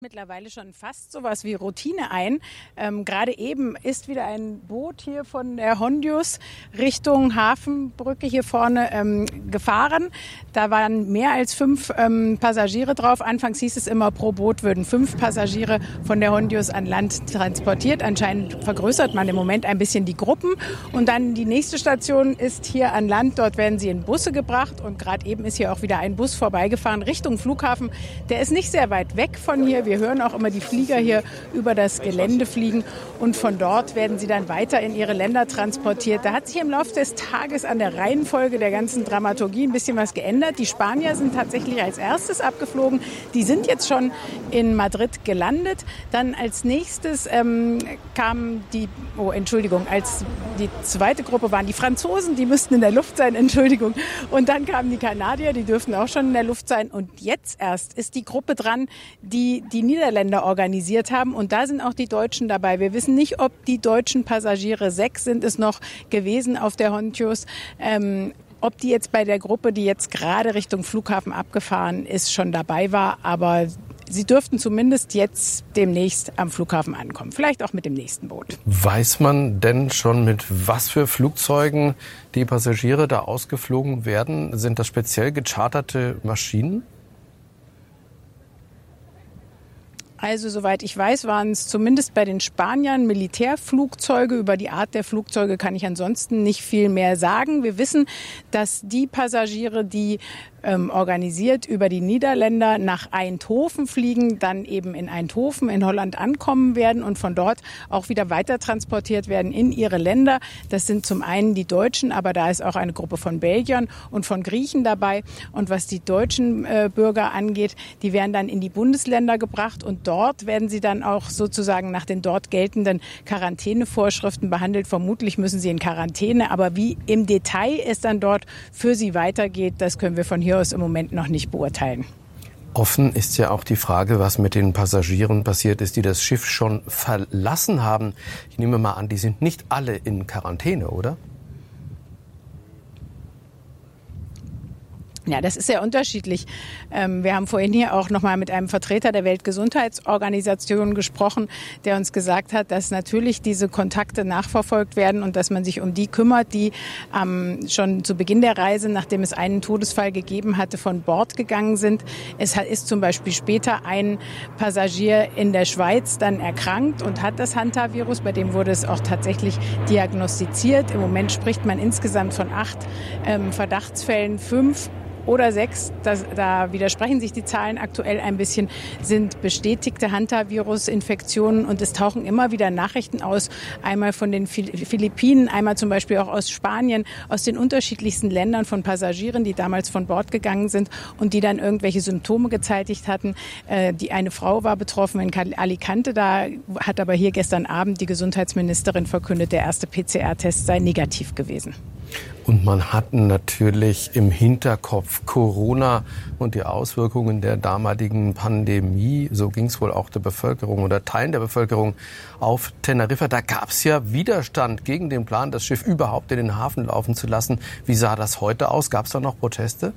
Mittlerweile schon fast sowas wie Routine ein. Gerade eben ist wieder ein Boot hier von der Hondius Richtung Hafenbrücke hier vorne gefahren. Da waren mehr als 5 Passagiere drauf. Anfangs hieß es immer, pro Boot würden 5 Passagiere von der Hondius an Land transportiert. Anscheinend vergrößert man im Moment ein bisschen die Gruppen. Und dann die nächste Station ist hier an Land. Dort werden sie in Busse gebracht. Und gerade eben ist hier auch wieder ein Bus vorbeigefahren Richtung Flughafen. Der ist nicht sehr weit weg von hier. Wir hören auch immer die Flieger hier über das Gelände fliegen und von dort werden sie dann weiter in ihre Länder transportiert. Da hat sich im Laufe des Tages an der Reihenfolge der ganzen Dramaturgie ein bisschen was geändert. Die Spanier sind tatsächlich als erstes abgeflogen. Die sind jetzt schon in Madrid gelandet. Dann als nächstes kamen als die zweite Gruppe waren die Franzosen, die müssten in der Luft sein, Entschuldigung. Und dann kamen die Kanadier, die dürften auch schon in der Luft sein. Und jetzt erst ist die Gruppe dran, die Niederländer organisiert haben. Und da sind auch die Deutschen dabei. Wir wissen nicht, ob die deutschen Passagiere, 6 sind es noch gewesen auf der Hondius, ob die jetzt bei der Gruppe, die jetzt gerade Richtung Flughafen abgefahren ist, schon dabei war. Aber sie dürften zumindest jetzt demnächst am Flughafen ankommen. Vielleicht auch mit dem nächsten Boot. Weiß man denn schon, mit was für Flugzeugen die Passagiere da ausgeflogen werden? Sind das speziell gecharterte Maschinen? Also soweit ich weiß, waren es zumindest bei den Spaniern Militärflugzeuge. Über die Art der Flugzeuge kann ich ansonsten nicht viel mehr sagen. Wir wissen, dass die Passagiere, die organisiert über die Niederländer nach Eindhoven fliegen, dann eben in Eindhoven in Holland ankommen werden und von dort auch wieder weiter transportiert werden in ihre Länder. Das sind zum einen die Deutschen, aber da ist auch eine Gruppe von Belgiern und von Griechen dabei. Und was die deutschen Bürger angeht, die werden dann in die Bundesländer gebracht und dort werden sie dann auch sozusagen nach den dort geltenden Quarantänevorschriften behandelt. Vermutlich müssen sie in Quarantäne, aber wie im Detail es dann dort für sie weitergeht, das können wir von hier aus im Moment noch nicht beurteilen. Offen ist ja auch die Frage, was mit den Passagieren passiert ist, die das Schiff schon verlassen haben. Ich nehme mal an, die sind nicht alle in Quarantäne, oder? Ja, das ist sehr unterschiedlich. Wir haben vorhin hier auch noch mal mit einem Vertreter der Weltgesundheitsorganisation gesprochen, der uns gesagt hat, dass natürlich diese Kontakte nachverfolgt werden und dass man sich um die kümmert, die schon zu Beginn der Reise, nachdem es einen Todesfall gegeben hatte, von Bord gegangen sind. Es ist zum Beispiel später ein Passagier in der Schweiz dann erkrankt und hat das Hantavirus. Bei dem wurde es auch tatsächlich diagnostiziert. Im Moment spricht man insgesamt von 8 Verdachtsfällen, 5 oder 6, da widersprechen sich die Zahlen aktuell ein bisschen, sind bestätigte Hantavirus-Infektionen und es tauchen immer wieder Nachrichten aus, einmal von den Philippinen, einmal zum Beispiel auch aus Spanien, aus den unterschiedlichsten Ländern von Passagieren, die damals von Bord gegangen sind und die dann irgendwelche Symptome gezeitigt hatten. Eine Frau war betroffen in Alicante, da hat aber hier gestern Abend die Gesundheitsministerin verkündet, der erste PCR-Test sei negativ gewesen. Und man hat natürlich im Hinterkopf Corona und die Auswirkungen der damaligen Pandemie. So ging es wohl auch der Bevölkerung oder Teilen der Bevölkerung auf Teneriffa. Da gab es ja Widerstand gegen den Plan, das Schiff überhaupt in den Hafen laufen zu lassen. Wie sah das heute aus? Gab es da noch Proteste?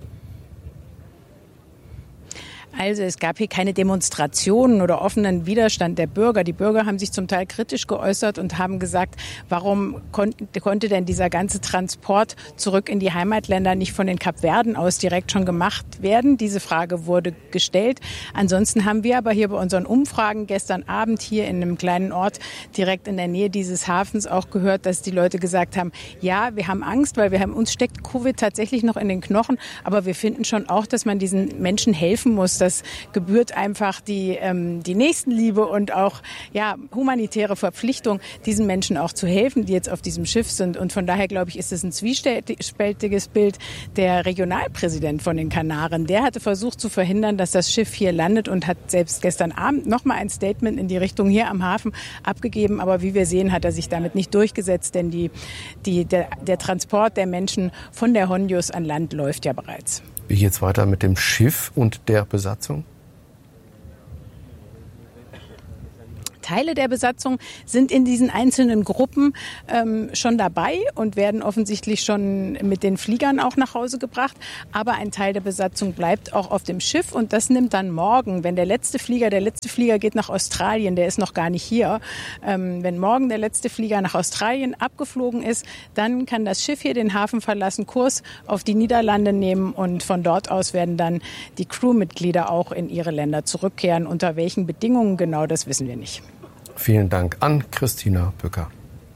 Also es gab hier keine Demonstrationen oder offenen Widerstand der Bürger. Die Bürger haben sich zum Teil kritisch geäußert und haben gesagt, warum konnte denn dieser ganze Transport zurück in die Heimatländer nicht von den Kapverden aus direkt schon gemacht werden? Diese Frage wurde gestellt. Ansonsten haben wir aber hier bei unseren Umfragen gestern Abend hier in einem kleinen Ort direkt in der Nähe dieses Hafens auch gehört, dass die Leute gesagt haben, ja, wir haben Angst, weil uns steckt Covid tatsächlich noch in den Knochen, aber wir finden schon auch, dass man diesen Menschen helfen muss. Das gebührt einfach die Nächstenliebe und auch humanitäre Verpflichtung, diesen Menschen auch zu helfen, die jetzt auf diesem Schiff sind. Und von daher, glaube ich, ist es ein zwiespältiges Bild. Der Regionalpräsident von den Kanaren, der hatte versucht zu verhindern, dass das Schiff hier landet und hat selbst gestern Abend noch mal ein Statement in die Richtung hier am Hafen abgegeben. Aber wie wir sehen, hat er sich damit nicht durchgesetzt, denn der Transport der Menschen von der Hondius an Land läuft ja bereits. Wie geht's weiter mit dem Schiff und der Besatzung? Teile der Besatzung sind in diesen einzelnen Gruppen schon dabei und werden offensichtlich schon mit den Fliegern auch nach Hause gebracht. Aber ein Teil der Besatzung bleibt auch auf dem Schiff und das nimmt dann morgen, wenn der letzte Flieger geht nach Australien, der ist noch gar nicht hier. Wenn morgen der letzte Flieger nach Australien abgeflogen ist, dann kann das Schiff hier den Hafen verlassen, Kurs auf die Niederlande nehmen und von dort aus werden dann die Crewmitglieder auch in ihre Länder zurückkehren. Unter welchen Bedingungen genau, das wissen wir nicht. Vielen Dank an Christina Bücker.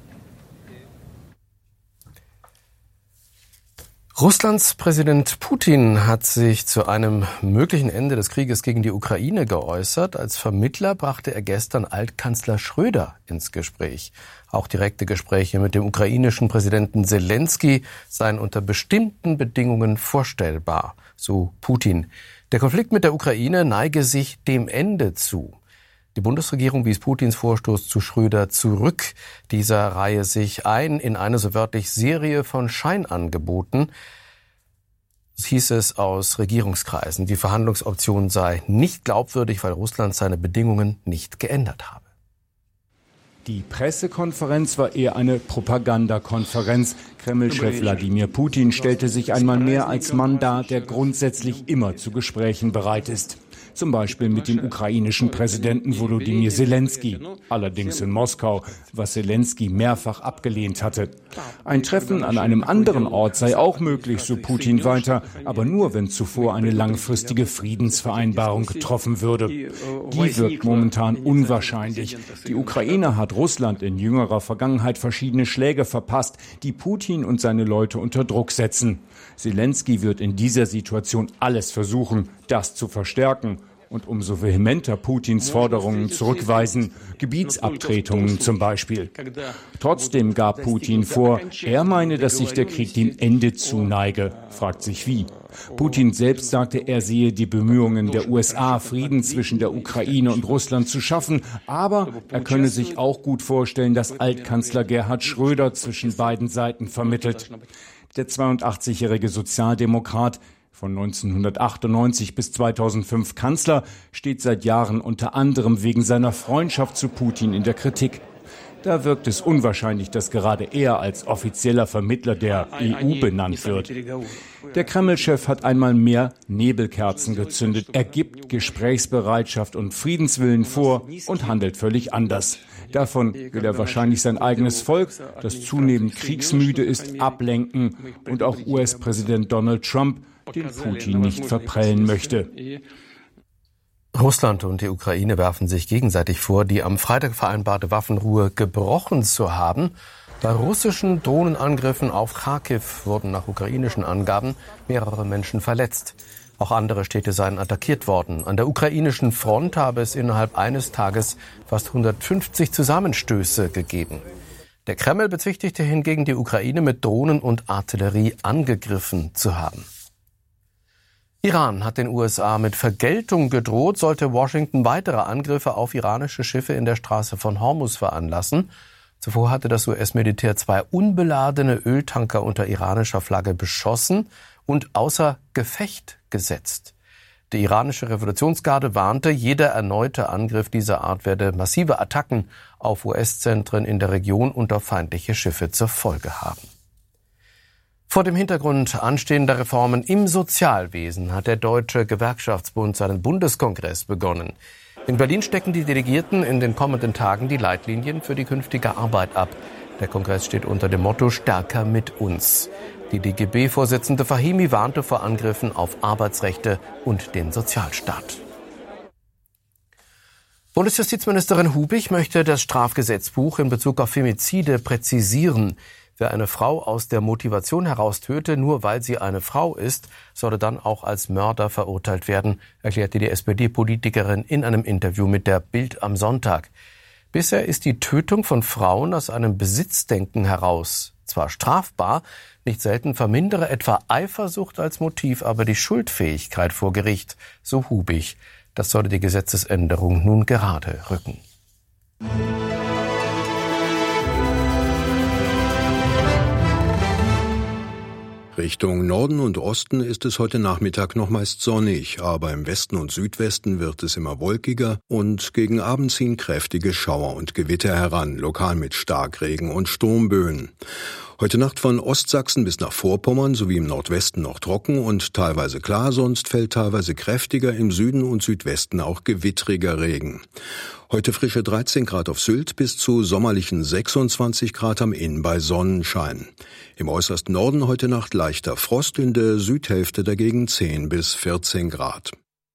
Russlands Präsident Putin hat sich zu einem möglichen Ende des Krieges gegen die Ukraine geäußert. Als Vermittler brachte er gestern Altkanzler Schröder ins Gespräch. Auch direkte Gespräche mit dem ukrainischen Präsidenten Selenskyj seien unter bestimmten Bedingungen vorstellbar, so Putin. Der Konflikt mit der Ukraine neige sich dem Ende zu. Die Bundesregierung wies Putins Vorstoß zu Schröder zurück. Dieser reihe sich ein in eine so wörtlich Serie von Scheinangeboten. Es hieß es aus Regierungskreisen, die Verhandlungsoption sei nicht glaubwürdig, weil Russland seine Bedingungen nicht geändert habe. Die Pressekonferenz war eher eine Propagandakonferenz. Kreml-Chef Wladimir Putin stellte sich einmal mehr als Mann dar, der grundsätzlich immer zu Gesprächen bereit ist. Zum Beispiel mit dem ukrainischen Präsidenten Volodymyr Selenskyj, allerdings in Moskau, was Selenskyj mehrfach abgelehnt hatte. Ein Treffen an einem anderen Ort sei auch möglich, so Putin weiter, aber nur, wenn zuvor eine langfristige Friedensvereinbarung getroffen würde. Die wirkt momentan unwahrscheinlich. Die Ukraine hat Russland in jüngerer Vergangenheit verschiedene Schläge verpasst, die Putin und seine Leute unter Druck setzen. Selenskyj wird in dieser Situation alles versuchen, das zu verstärken und umso vehementer Putins Forderungen zurückweisen, Gebietsabtretungen zum Beispiel. Trotzdem gab Putin vor, er meine, dass sich der Krieg dem Ende zuneige. Fragt sich wie. Putin selbst sagte, er sehe die Bemühungen der USA, Frieden zwischen der Ukraine und Russland zu schaffen, aber er könne sich auch gut vorstellen, dass Altkanzler Gerhard Schröder zwischen beiden Seiten vermittelt. Der 82-jährige Sozialdemokrat, von 1998 bis 2005 Kanzler, steht seit Jahren unter anderem wegen seiner Freundschaft zu Putin in der Kritik. Da wirkt es unwahrscheinlich, dass gerade er als offizieller Vermittler der EU benannt wird. Der Kreml-Chef hat einmal mehr Nebelkerzen gezündet. Er gibt Gesprächsbereitschaft und Friedenswillen vor und handelt völlig anders. Davon will er wahrscheinlich sein eigenes Volk, das zunehmend kriegsmüde ist, ablenken und auch US-Präsident Donald Trump, den Putin nicht verprellen möchte. Russland und die Ukraine werfen sich gegenseitig vor, die am Freitag vereinbarte Waffenruhe gebrochen zu haben. Bei russischen Drohnenangriffen auf Kharkiv wurden nach ukrainischen Angaben mehrere Menschen verletzt. Auch andere Städte seien attackiert worden. An der ukrainischen Front habe es innerhalb eines Tages fast 150 Zusammenstöße gegeben. Der Kreml bezichtigte hingegen die Ukraine mit Drohnen und Artillerie angegriffen zu haben. Iran hat den USA mit Vergeltung gedroht, sollte Washington weitere Angriffe auf iranische Schiffe in der Straße von Hormuz veranlassen. Zuvor hatte das US-Militär 2 unbeladene Öltanker unter iranischer Flagge beschossen und außer Gefecht gesetzt. Die iranische Revolutionsgarde warnte, jeder erneute Angriff dieser Art werde massive Attacken auf US-Zentren in der Region und auf feindliche Schiffe zur Folge haben. Vor dem Hintergrund anstehender Reformen im Sozialwesen hat der Deutsche Gewerkschaftsbund seinen Bundeskongress begonnen. In Berlin stecken die Delegierten in den kommenden Tagen die Leitlinien für die künftige Arbeit ab. Der Kongress steht unter dem Motto Stärker mit uns. Die DGB-Vorsitzende Fahimi warnte vor Angriffen auf Arbeitsrechte und den Sozialstaat. Bundesjustizministerin Hubig möchte das Strafgesetzbuch in Bezug auf Femizide präzisieren. Wer eine Frau aus der Motivation heraus töte, nur weil sie eine Frau ist, solle dann auch als Mörder verurteilt werden, erklärte die SPD-Politikerin in einem Interview mit der Bild am Sonntag. Bisher ist die Tötung von Frauen aus einem Besitzdenken heraus zwar strafbar, nicht selten vermindere etwa Eifersucht als Motiv, aber die Schuldfähigkeit vor Gericht, so Hubig. Das solle die Gesetzesänderung nun gerade rücken. Richtung Norden und Osten ist es heute Nachmittag noch meist sonnig, aber im Westen und Südwesten wird es immer wolkiger und gegen Abend ziehen kräftige Schauer und Gewitter heran, lokal mit Starkregen und Sturmböen. Heute Nacht von Ostsachsen bis nach Vorpommern sowie im Nordwesten noch trocken und teilweise klar, sonst fällt teilweise kräftiger, im Süden und Südwesten auch gewittriger Regen. Heute frische 13 Grad auf Sylt bis zu sommerlichen 26 Grad am Inn bei Sonnenschein. Im äußersten Norden heute Nacht leichter Frost, in der Südhälfte dagegen 10 bis 14 Grad.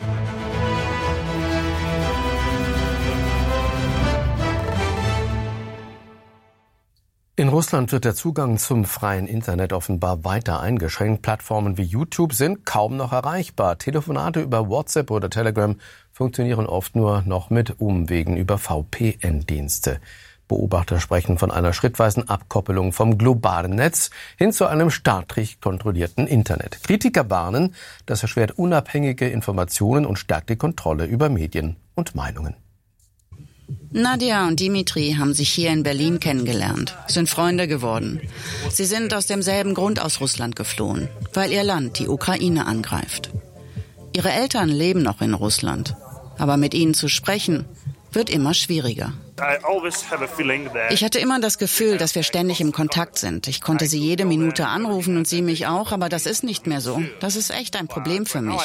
In Russland wird der Zugang zum freien Internet offenbar weiter eingeschränkt. Plattformen wie YouTube sind kaum noch erreichbar. Telefonate über WhatsApp oder Telegram funktionieren oft nur noch mit Umwegen über VPN-Dienste. Beobachter sprechen von einer schrittweisen Abkoppelung vom globalen Netz hin zu einem staatlich kontrollierten Internet. Kritiker warnen, das erschwert unabhängige Informationen und stärkt die Kontrolle über Medien und Meinungen. Nadja und Dimitri haben sich hier in Berlin kennengelernt, sind Freunde geworden. Sie sind aus demselben Grund aus Russland geflohen, weil ihr Land die Ukraine angreift. Ihre Eltern leben noch in Russland, aber mit ihnen zu sprechen wird immer schwieriger. Ich hatte immer das Gefühl, dass wir ständig im Kontakt sind. Ich konnte sie jede Minute anrufen und sie mich auch, aber das ist nicht mehr so. Das ist echt ein Problem für mich.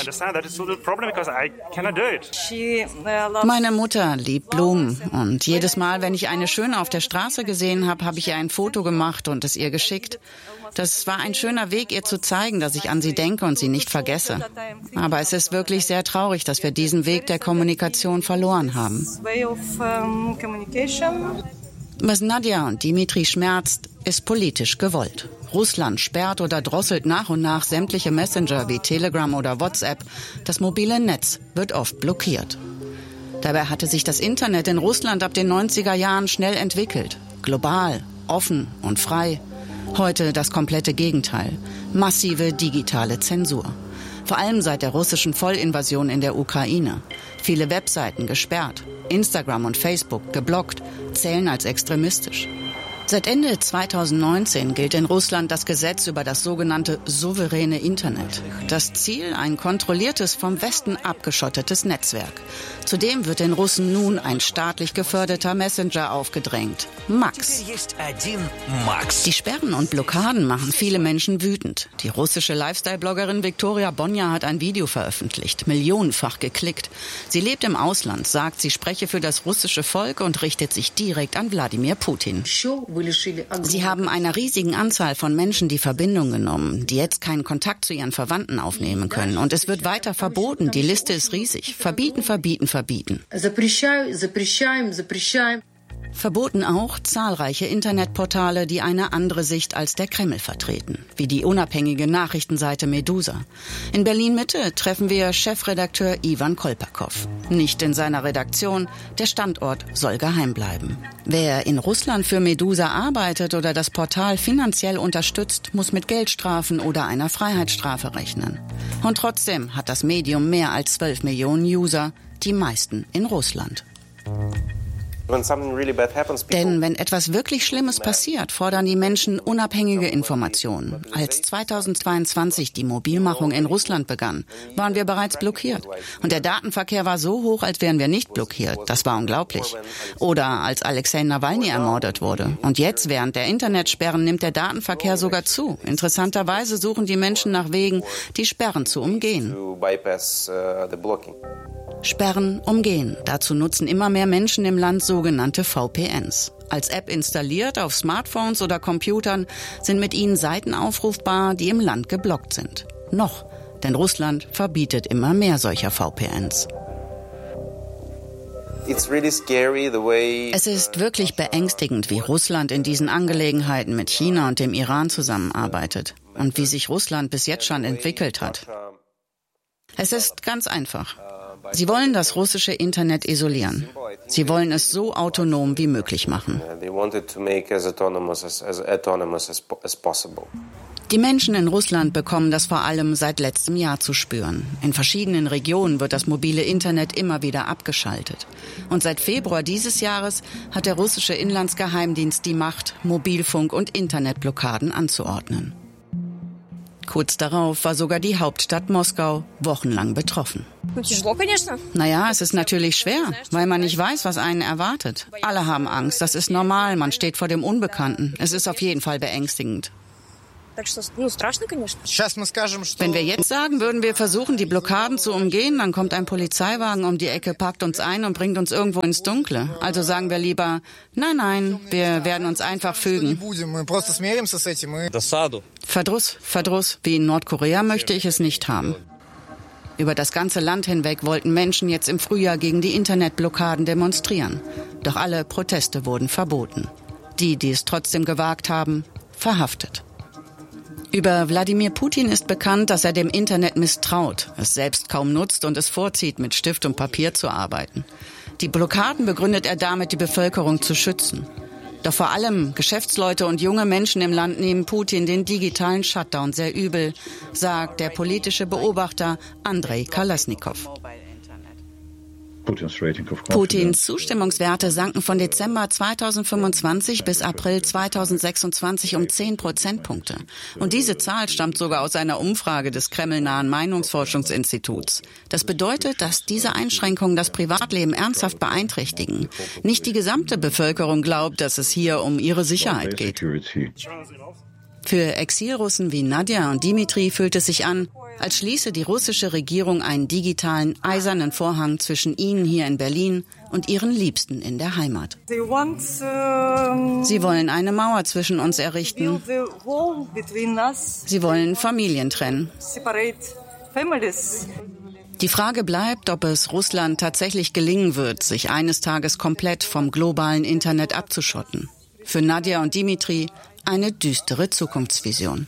Meine Mutter liebt Blumen und jedes Mal, wenn ich eine schöne auf der Straße gesehen habe, habe ich ihr ein Foto gemacht und es ihr geschickt. Das war ein schöner Weg, ihr zu zeigen, dass ich an sie denke und sie nicht vergesse. Aber es ist wirklich sehr traurig, dass wir diesen Weg der Kommunikation verloren haben. Was Nadja und Dimitri schmerzt, ist politisch gewollt. Russland sperrt oder drosselt nach und nach sämtliche Messenger wie Telegram oder WhatsApp. Das mobile Netz wird oft blockiert. Dabei hatte sich das Internet in Russland ab den 90er Jahren schnell entwickelt. Global, offen und frei. Heute das komplette Gegenteil. Massive digitale Zensur. Vor allem seit der russischen Vollinvasion in der Ukraine. Viele Webseiten gesperrt. Instagram und Facebook geblockt, zählen als extremistisch. Seit Ende 2019 gilt in Russland das Gesetz über das sogenannte souveräne Internet. Das Ziel, ein kontrolliertes, vom Westen abgeschottetes Netzwerk. Zudem wird den Russen nun ein staatlich geförderter Messenger aufgedrängt. Max. Die Sperren und Blockaden machen viele Menschen wütend. Die russische Lifestyle-Bloggerin Viktoria Bonja hat ein Video veröffentlicht, millionenfach geklickt. Sie lebt im Ausland, sagt, sie spreche für das russische Volk und richtet sich direkt an Wladimir Putin. Sie haben einer riesigen Anzahl von Menschen die Verbindung genommen, die jetzt keinen Kontakt zu ihren Verwandten aufnehmen können. Und es wird weiter verboten. Die Liste ist riesig. Verbieten, verbieten, verbieten. Verboten auch zahlreiche Internetportale, die eine andere Sicht als der Kreml vertreten, wie die unabhängige Nachrichtenseite Medusa. In Berlin-Mitte treffen wir Chefredakteur Ivan Kolpakow. Nicht in seiner Redaktion, der Standort soll geheim bleiben. Wer in Russland für Medusa arbeitet oder das Portal finanziell unterstützt, muss mit Geldstrafen oder einer Freiheitsstrafe rechnen. Und trotzdem hat das Medium mehr als 12 Millionen User, die meisten in Russland. Denn wenn etwas wirklich Schlimmes passiert, fordern die Menschen unabhängige Informationen. Als 2022 die Mobilmachung in Russland begann, waren wir bereits blockiert. Und der Datenverkehr war so hoch, als wären wir nicht blockiert. Das war unglaublich. Oder als Alexei Nawalny ermordet wurde. Und jetzt, während der Internetsperren, nimmt der Datenverkehr sogar zu. Interessanterweise suchen die Menschen nach Wegen, die Sperren zu umgehen. Sperren umgehen. Dazu nutzen immer mehr Menschen im Land sogenannte VPNs. Als App installiert auf Smartphones oder Computern sind mit ihnen Seiten aufrufbar, die im Land geblockt sind. Noch, denn Russland verbietet immer mehr solcher VPNs. Es ist wirklich beängstigend, wie Russland in diesen Angelegenheiten mit China und dem Iran zusammenarbeitet und wie sich Russland bis jetzt schon entwickelt hat. Es ist ganz einfach. Sie wollen das russische Internet isolieren. Sie wollen es so autonom wie möglich machen. Die Menschen in Russland bekommen das vor allem seit letztem Jahr zu spüren. In verschiedenen Regionen wird das mobile Internet immer wieder abgeschaltet. Und seit Februar dieses Jahres hat der russische Inlandsgeheimdienst die Macht, Mobilfunk- und Internetblockaden anzuordnen. Kurz darauf war sogar die Hauptstadt Moskau wochenlang betroffen. Naja, es ist natürlich schwer, weil man nicht weiß, was einen erwartet. Alle haben Angst, das ist normal, man steht vor dem Unbekannten. Es ist auf jeden Fall beängstigend. Wenn wir jetzt sagen, würden wir versuchen, die Blockaden zu umgehen, dann kommt ein Polizeiwagen um die Ecke, packt uns ein und bringt uns irgendwo ins Dunkle. Also sagen wir lieber, nein, wir werden uns einfach fügen. Verdruss, wie in Nordkorea möchte ich es nicht haben. Über das ganze Land hinweg wollten Menschen jetzt im Frühjahr gegen die Internetblockaden demonstrieren. Doch alle Proteste wurden verboten. Die es trotzdem gewagt haben, verhaftet. Über Wladimir Putin ist bekannt, dass er dem Internet misstraut, es selbst kaum nutzt und es vorzieht, mit Stift und Papier zu arbeiten. Die Blockaden begründet er damit, die Bevölkerung zu schützen. Doch vor allem Geschäftsleute und junge Menschen im Land nehmen Putin den digitalen Shutdown sehr übel, sagt der politische Beobachter Andrei Kalasnikow. Putins Zustimmungswerte sanken von Dezember 2025 bis April 2026 um 10 Prozentpunkte. Und diese Zahl stammt sogar aus einer Umfrage des kremlnahen Meinungsforschungsinstituts. Das bedeutet, dass diese Einschränkungen das Privatleben ernsthaft beeinträchtigen. Nicht die gesamte Bevölkerung glaubt, dass es hier um ihre Sicherheit geht. Für Exilrussen wie Nadja und Dimitri fühlt es sich an, als schließe die russische Regierung einen digitalen, eisernen Vorhang zwischen ihnen hier in Berlin und ihren Liebsten in der Heimat. Sie wollen eine Mauer zwischen uns errichten. Sie wollen Familien trennen. Die Frage bleibt, ob es Russland tatsächlich gelingen wird, sich eines Tages komplett vom globalen Internet abzuschotten. Für Nadja und Dimitri eine düstere Zukunftsvision.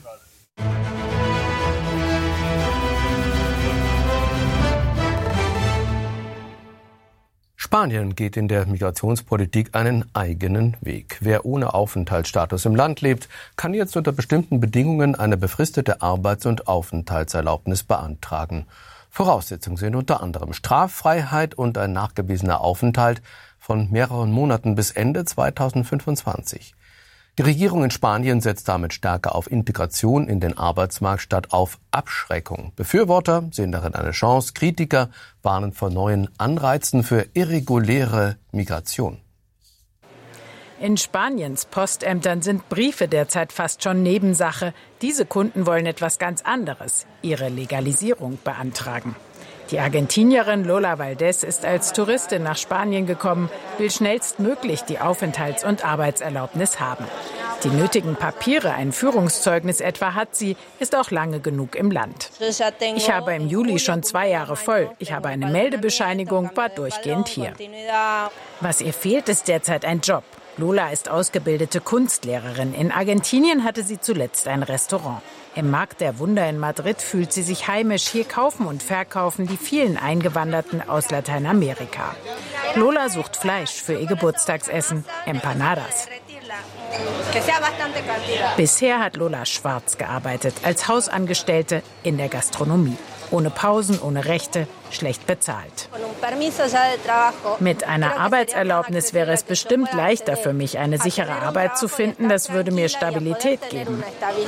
Spanien geht in der Migrationspolitik einen eigenen Weg. Wer ohne Aufenthaltsstatus im Land lebt, kann jetzt unter bestimmten Bedingungen eine befristete Arbeits- und Aufenthaltserlaubnis beantragen. Voraussetzungen sind unter anderem Straffreiheit und ein nachgewiesener Aufenthalt von mehreren Monaten bis Ende 2025. Die Regierung in Spanien setzt damit stärker auf Integration in den Arbeitsmarkt statt auf Abschreckung. Befürworter sehen darin eine Chance, Kritiker warnen vor neuen Anreizen für irreguläre Migration. In Spaniens Postämtern sind Briefe derzeit fast schon Nebensache. Diese Kunden wollen etwas ganz anderes, ihre Legalisierung beantragen. Die Argentinierin Lola Valdés ist als Touristin nach Spanien gekommen, will schnellstmöglich die Aufenthalts- und Arbeitserlaubnis haben. Die nötigen Papiere, ein Führungszeugnis etwa hat sie, ist auch lange genug im Land. Ich habe im Juli schon 2 Jahre voll. Ich habe eine Meldebescheinigung, war durchgehend hier. Was ihr fehlt, ist derzeit ein Job. Lola ist ausgebildete Kunstlehrerin. In Argentinien hatte sie zuletzt ein Restaurant. Im Markt der Wunder in Madrid fühlt sie sich heimisch. Hier kaufen und verkaufen die vielen Eingewanderten aus Lateinamerika. Lola sucht Fleisch für ihr Geburtstagsessen, Empanadas. Bisher hat Lola schwarz gearbeitet, als Hausangestellte in der Gastronomie. Ohne Pausen, ohne Rechte, schlecht bezahlt. Mit einer Arbeitserlaubnis wäre es bestimmt leichter für mich, eine sichere Arbeit zu finden. Das würde mir Stabilität geben.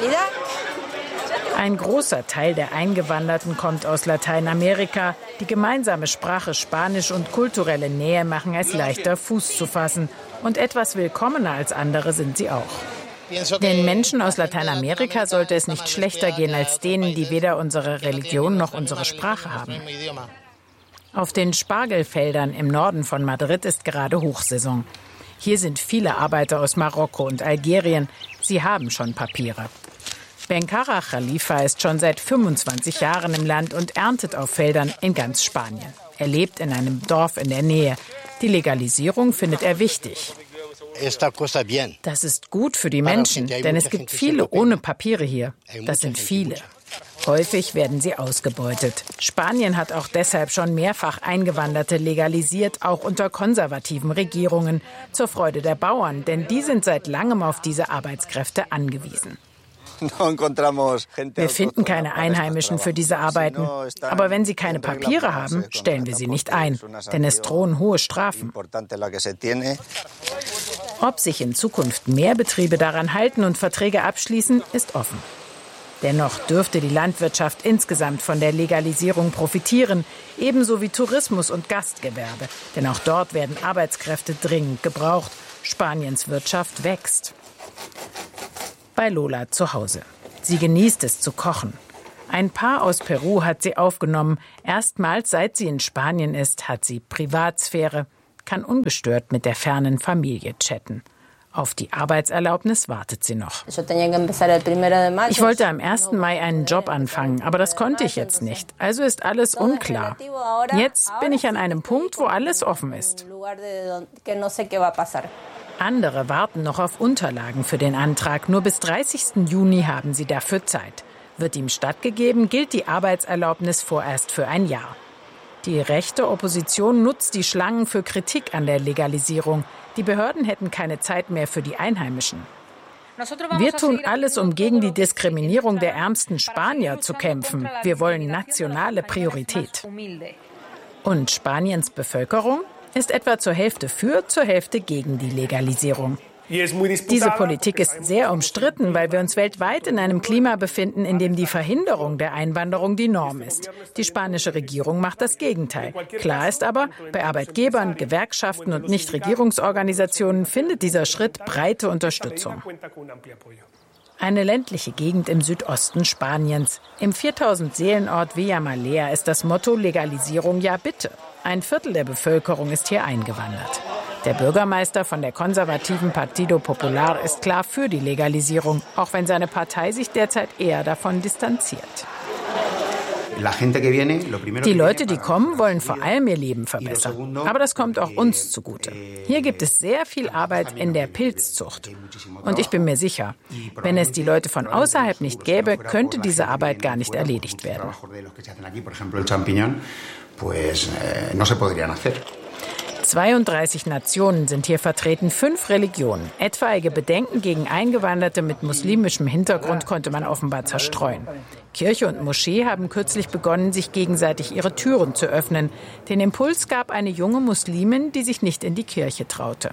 Ein großer Teil der Eingewanderten kommt aus Lateinamerika. Die gemeinsame Sprache Spanisch und kulturelle Nähe machen es leichter, Fuß zu fassen. Und etwas willkommener als andere sind sie auch. Den Menschen aus Lateinamerika sollte es nicht schlechter gehen als denen, die weder unsere Religion noch unsere Sprache haben. Auf den Spargelfeldern im Norden von Madrid ist gerade Hochsaison. Hier sind viele Arbeiter aus Marokko und Algerien. Sie haben schon Papiere. Benkara Khalifa ist schon seit 25 Jahren im Land und erntet auf Feldern in ganz Spanien. Er lebt in einem Dorf in der Nähe. Die Legalisierung findet er wichtig. Das ist gut für die Menschen, denn es gibt viele ohne Papiere hier. Das sind viele. Häufig werden sie ausgebeutet. Spanien hat auch deshalb schon mehrfach Eingewanderte legalisiert, auch unter konservativen Regierungen, zur Freude der Bauern, denn die sind seit langem auf diese Arbeitskräfte angewiesen. Wir finden keine Einheimischen für diese Arbeiten. Aber wenn sie keine Papiere haben, stellen wir sie nicht ein, denn es drohen hohe Strafen. Ob sich in Zukunft mehr Betriebe daran halten und Verträge abschließen, ist offen. Dennoch dürfte die Landwirtschaft insgesamt von der Legalisierung profitieren, ebenso wie Tourismus und Gastgewerbe. Denn auch dort werden Arbeitskräfte dringend gebraucht. Spaniens Wirtschaft wächst. Bei Lola zu Hause. Sie genießt es zu kochen. Ein Paar aus Peru hat sie aufgenommen. Erstmals, seit sie in Spanien ist, hat sie Privatsphäre, kann ungestört mit der fernen Familie chatten. Auf die Arbeitserlaubnis wartet sie noch. Ich wollte am 1. Mai einen Job anfangen, aber das konnte ich jetzt nicht. Also ist alles unklar. Jetzt bin ich an einem Punkt, wo alles offen ist. Andere warten noch auf Unterlagen für den Antrag. Nur bis 30. Juni haben sie dafür Zeit. Wird ihm stattgegeben, gilt die Arbeitserlaubnis vorerst für ein Jahr. Die rechte Opposition nutzt die Schlangen für Kritik an der Legalisierung. Die Behörden hätten keine Zeit mehr für die Einheimischen. Wir tun alles, um gegen die Diskriminierung der ärmsten Spanier zu kämpfen. Wir wollen nationale Priorität. Und Spaniens Bevölkerung ist etwa zur Hälfte für, zur Hälfte gegen die Legalisierung. Diese Politik ist sehr umstritten, weil wir uns weltweit in einem Klima befinden, in dem die Verhinderung der Einwanderung die Norm ist. Die spanische Regierung macht das Gegenteil. Klar ist aber, bei Arbeitgebern, Gewerkschaften und Nichtregierungsorganisationen findet dieser Schritt breite Unterstützung. Eine ländliche Gegend im Südosten Spaniens. Im 4000-Seelenort Villamalea ist das Motto Legalisierung ja bitte. Ein Viertel der Bevölkerung ist hier eingewandert. Der Bürgermeister von der konservativen Partido Popular ist klar für die Legalisierung, auch wenn seine Partei sich derzeit eher davon distanziert. Die Leute, die kommen, wollen vor allem ihr Leben verbessern. Aber das kommt auch uns zugute. Hier gibt es sehr viel Arbeit in der Pilzzucht. Und ich bin mir sicher, wenn es die Leute von außerhalb nicht gäbe, könnte diese Arbeit gar nicht erledigt werden. 32 Nationen sind hier vertreten, 5 Religionen. Etwaige Bedenken gegen Eingewanderte mit muslimischem Hintergrund konnte man offenbar zerstreuen. Kirche und Moschee haben kürzlich begonnen, sich gegenseitig ihre Türen zu öffnen. Den Impuls gab eine junge Muslimin, die sich nicht in die Kirche traute.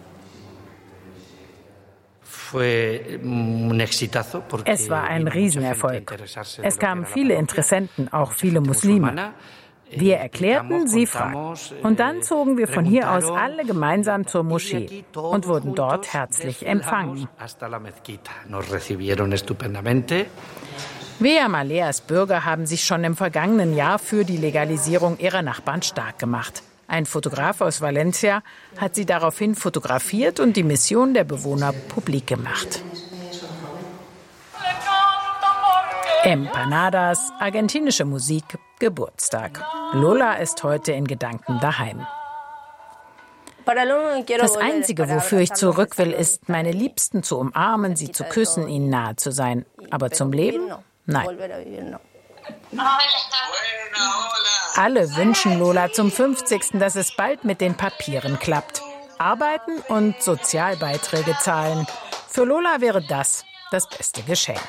Es war ein Riesenerfolg. Es kamen viele Interessenten, auch viele Muslime. Wir erklärten, sie fragten. Und dann zogen wir von hier aus alle gemeinsam zur Moschee und wurden dort herzlich empfangen. Villamaleas Bürger haben sich schon im vergangenen Jahr für die Legalisierung ihrer Nachbarn stark gemacht. Ein Fotograf aus Valencia hat sie daraufhin fotografiert und die Mission der Bewohner publik gemacht. Empanadas, argentinische Musik, Geburtstag. Lola ist heute in Gedanken daheim. Das Einzige, wofür ich zurück will, ist, meine Liebsten zu umarmen, sie zu küssen, ihnen nahe zu sein. Aber zum Leben? Nein. Alle wünschen Lola zum 50., dass es bald mit den Papieren klappt. Arbeiten und Sozialbeiträge zahlen. Für Lola wäre das beste Geschenk.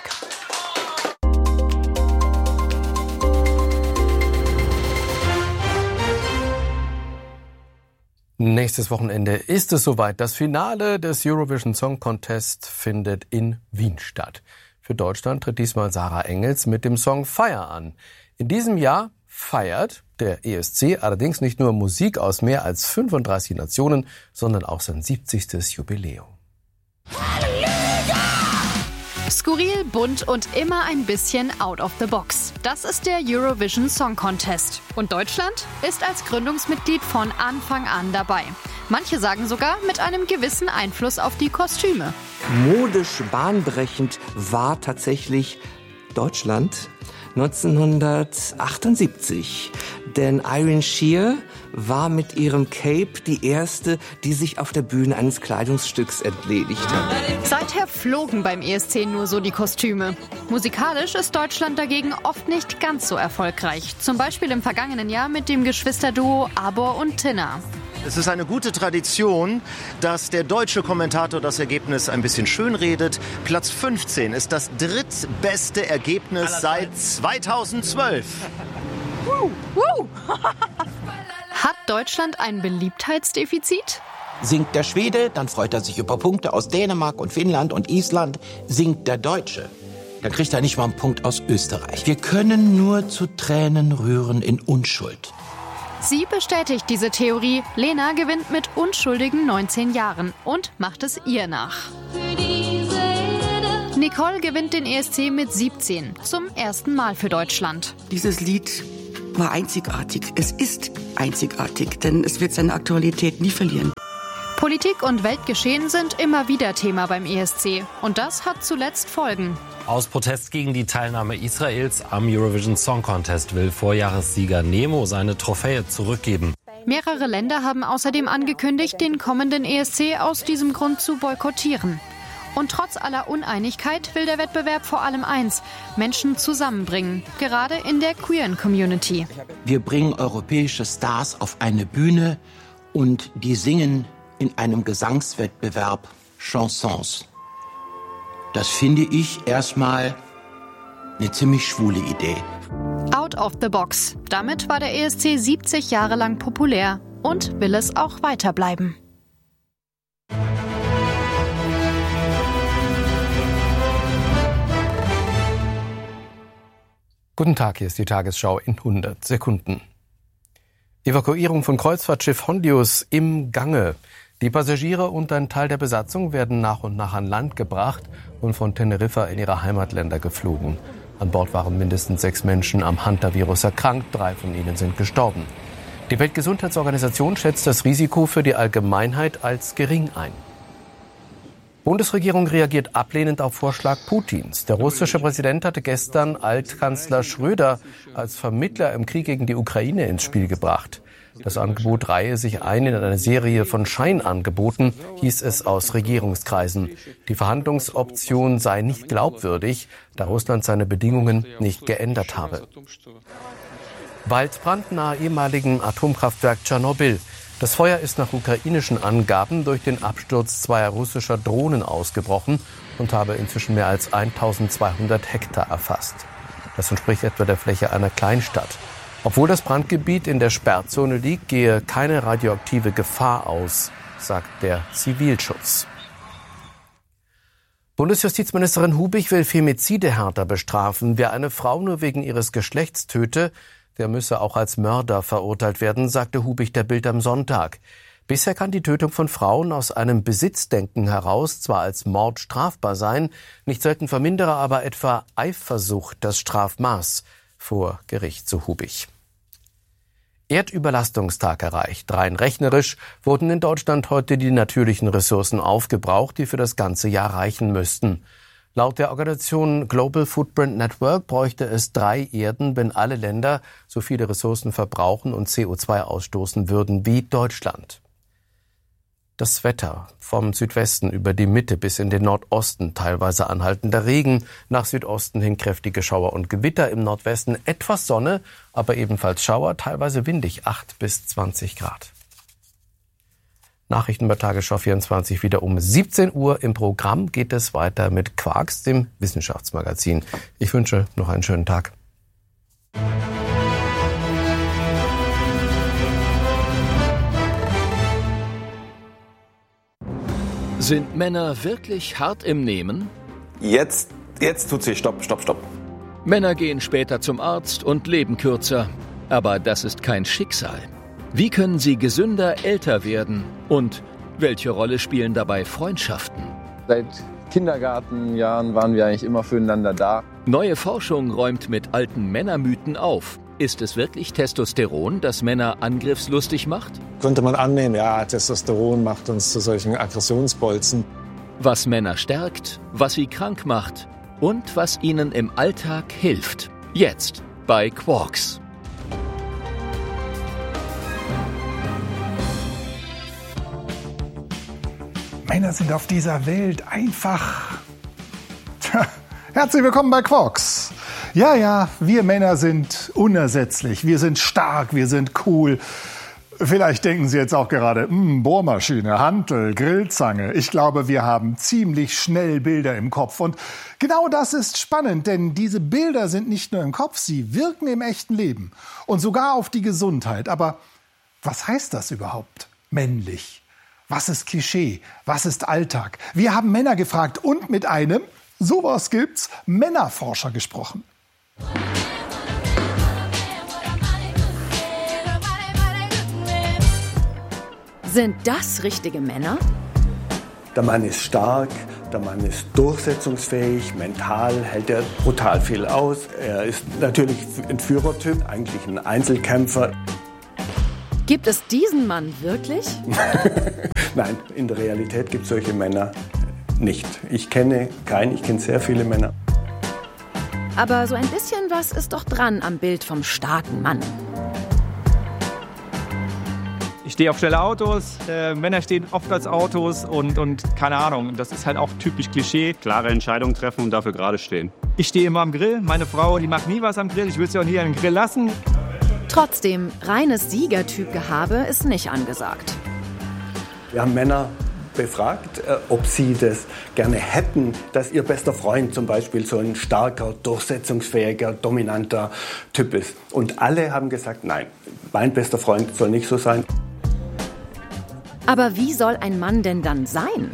Nächstes Wochenende ist es soweit. Das Finale des Eurovision Song Contest findet in Wien statt. Für Deutschland tritt diesmal Sarah Engels mit dem Song Fire an. In diesem Jahr feiert der ESC allerdings nicht nur Musik aus mehr als 35 Nationen, sondern auch sein 70. Jubiläum. Skurril, bunt und immer ein bisschen out of the box. Das ist der Eurovision Song Contest. Und Deutschland ist als Gründungsmitglied von Anfang an dabei. Manche sagen sogar mit einem gewissen Einfluss auf die Kostüme. Modisch bahnbrechend war tatsächlich Deutschland 1978. Denn Irene Shear war mit ihrem Cape die erste, die sich auf der Bühne eines Kleidungsstücks entledigte. Seither flogen beim ESC nur so die Kostüme. Musikalisch ist Deutschland dagegen oft nicht ganz so erfolgreich. Zum Beispiel im vergangenen Jahr mit dem Geschwisterduo Abor und Tinna. Es ist eine gute Tradition, dass der deutsche Kommentator das Ergebnis ein bisschen schönredet. Platz 15 ist das drittbeste Ergebnis seit 2012. Hat Deutschland ein Beliebtheitsdefizit? Singt der Schwede, dann freut er sich über Punkte aus Dänemark und Finnland und Island. Singt der Deutsche, dann kriegt er nicht mal einen Punkt aus Österreich. Wir können nur zu Tränen rühren in Unschuld. Sie bestätigt diese Theorie. Lena gewinnt mit unschuldigen 19 Jahren und macht es ihr nach. Nicole gewinnt den ESC mit 17, zum ersten Mal für Deutschland. Dieses Lied war einzigartig. Es ist einzigartig, denn es wird seine Aktualität nie verlieren. Politik und Weltgeschehen sind immer wieder Thema beim ESC. Und das hat zuletzt Folgen. Aus Protest gegen die Teilnahme Israels am Eurovision Song Contest will Vorjahressieger Nemo seine Trophäe zurückgeben. Mehrere Länder haben außerdem angekündigt, den kommenden ESC aus diesem Grund zu boykottieren. Und trotz aller Uneinigkeit will der Wettbewerb vor allem eins: Menschen zusammenbringen, gerade in der queeren Community. Wir bringen europäische Stars auf eine Bühne und die singen in einem Gesangswettbewerb Chansons. Das finde ich erstmal eine ziemlich schwule Idee. Out of the box. Damit war der ESC 70 Jahre lang populär und will es auch weiter bleiben. Guten Tag, hier ist die Tagesschau in 100 Sekunden. Evakuierung von Kreuzfahrtschiff Hondius im Gange. Die Passagiere und ein Teil der Besatzung werden nach und nach an Land gebracht und von Teneriffa in ihre Heimatländer geflogen. An Bord waren mindestens 6 Menschen am Hantavirus erkrankt, 3 von ihnen sind gestorben. Die Weltgesundheitsorganisation schätzt das Risiko für die Allgemeinheit als gering ein. Bundesregierung reagiert ablehnend auf Vorschlag Putins. Der russische Präsident hatte gestern Altkanzler Schröder als Vermittler im Krieg gegen die Ukraine ins Spiel gebracht. Das Angebot reihe sich ein in eine Serie von Scheinangeboten, hieß es aus Regierungskreisen. Die Verhandlungsoption sei nicht glaubwürdig, da Russland seine Bedingungen nicht geändert habe. Waldbrand nahe ehemaligen Atomkraftwerk Tschernobyl. Das Feuer ist nach ukrainischen Angaben durch den Absturz 2 russischer Drohnen ausgebrochen und habe inzwischen mehr als 1200 Hektar erfasst. Das entspricht etwa der Fläche einer Kleinstadt. Obwohl das Brandgebiet in der Sperrzone liegt, gehe keine radioaktive Gefahr aus, sagt der Zivilschutz. Bundesjustizministerin Hubig will Femizide härter bestrafen. Wer eine Frau nur wegen ihres Geschlechts töte, der müsse auch als Mörder verurteilt werden, sagte Hubig der Bild am Sonntag. Bisher kann die Tötung von Frauen aus einem Besitzdenken heraus zwar als Mord strafbar sein, nicht selten vermindere aber etwa Eifersucht das Strafmaß vor Gericht, so Hubig. Erdüberlastungstag erreicht. Rein rechnerisch wurden in Deutschland heute die natürlichen Ressourcen aufgebraucht, die für das ganze Jahr reichen müssten. Laut der Organisation Global Footprint Network bräuchte es 3 Erden, wenn alle Länder so viele Ressourcen verbrauchen und CO2 ausstoßen würden wie Deutschland. Das Wetter: vom Südwesten über die Mitte bis in den Nordosten teilweise anhaltender Regen, nach Südosten hin kräftige Schauer und Gewitter, im Nordwesten etwas Sonne, aber ebenfalls Schauer, teilweise windig, 8 bis 20 Grad. Nachrichten bei Tagesschau 24 wieder um 17 Uhr. Im Programm geht es weiter mit Quarks, dem Wissenschaftsmagazin. Ich wünsche noch einen schönen Tag. Sind Männer wirklich hart im Nehmen? Jetzt tut sie. Stopp. Männer gehen später zum Arzt und leben kürzer. Aber das ist kein Schicksal. Wie können sie gesünder älter werden? Und welche Rolle spielen dabei Freundschaften? Seit Kindergartenjahren waren wir eigentlich immer füreinander da. Neue Forschung räumt mit alten Männermythen auf. Ist es wirklich Testosteron, das Männer angriffslustig macht? Könnte man annehmen, ja, Testosteron macht uns zu solchen Aggressionsbolzen. Was Männer stärkt, was sie krank macht und was ihnen im Alltag hilft. Jetzt bei Quarks. Männer sind auf dieser Welt einfach... Herzlich willkommen bei Quarks. Ja, wir Männer sind unersetzlich, wir sind stark, wir sind cool. Vielleicht denken Sie jetzt auch gerade, Bohrmaschine, Hantel, Grillzange. Ich glaube, wir haben ziemlich schnell Bilder im Kopf. Und genau das ist spannend, denn diese Bilder sind nicht nur im Kopf, sie wirken im echten Leben. Und sogar auf die Gesundheit. Aber was heißt das überhaupt? Männlich. Was ist Klischee? Was ist Alltag? Wir haben Männer gefragt und mit einem Sowas gibt's. Männerforscher gesprochen. Sind das richtige Männer? Der Mann ist stark, der Mann ist durchsetzungsfähig, mental hält er brutal viel aus. Er ist natürlich ein Führertyp, eigentlich ein Einzelkämpfer. Gibt es diesen Mann wirklich? Nein, in der Realität gibt es solche Männer nicht. Ich kenne keinen, ich kenne sehr viele Männer. Aber so ein bisschen was ist doch dran am Bild vom starken Mann. Ich stehe auf schnelle Autos, Männer stehen oft als Autos und keine Ahnung, das ist halt auch typisch Klischee. Klare Entscheidungen treffen und dafür gerade stehen. Ich stehe immer am Grill, meine Frau, die macht nie was am Grill, ich will sie auch nie an den Grill lassen. Trotzdem, reines Siegertyp-Gehabe ist nicht angesagt. Wir haben Männer befragt, ob sie das gerne hätten, dass ihr bester Freund zum Beispiel so ein starker, durchsetzungsfähiger, dominanter Typ ist. Und alle haben gesagt, nein, mein bester Freund soll nicht so sein. Aber wie soll ein Mann denn dann sein?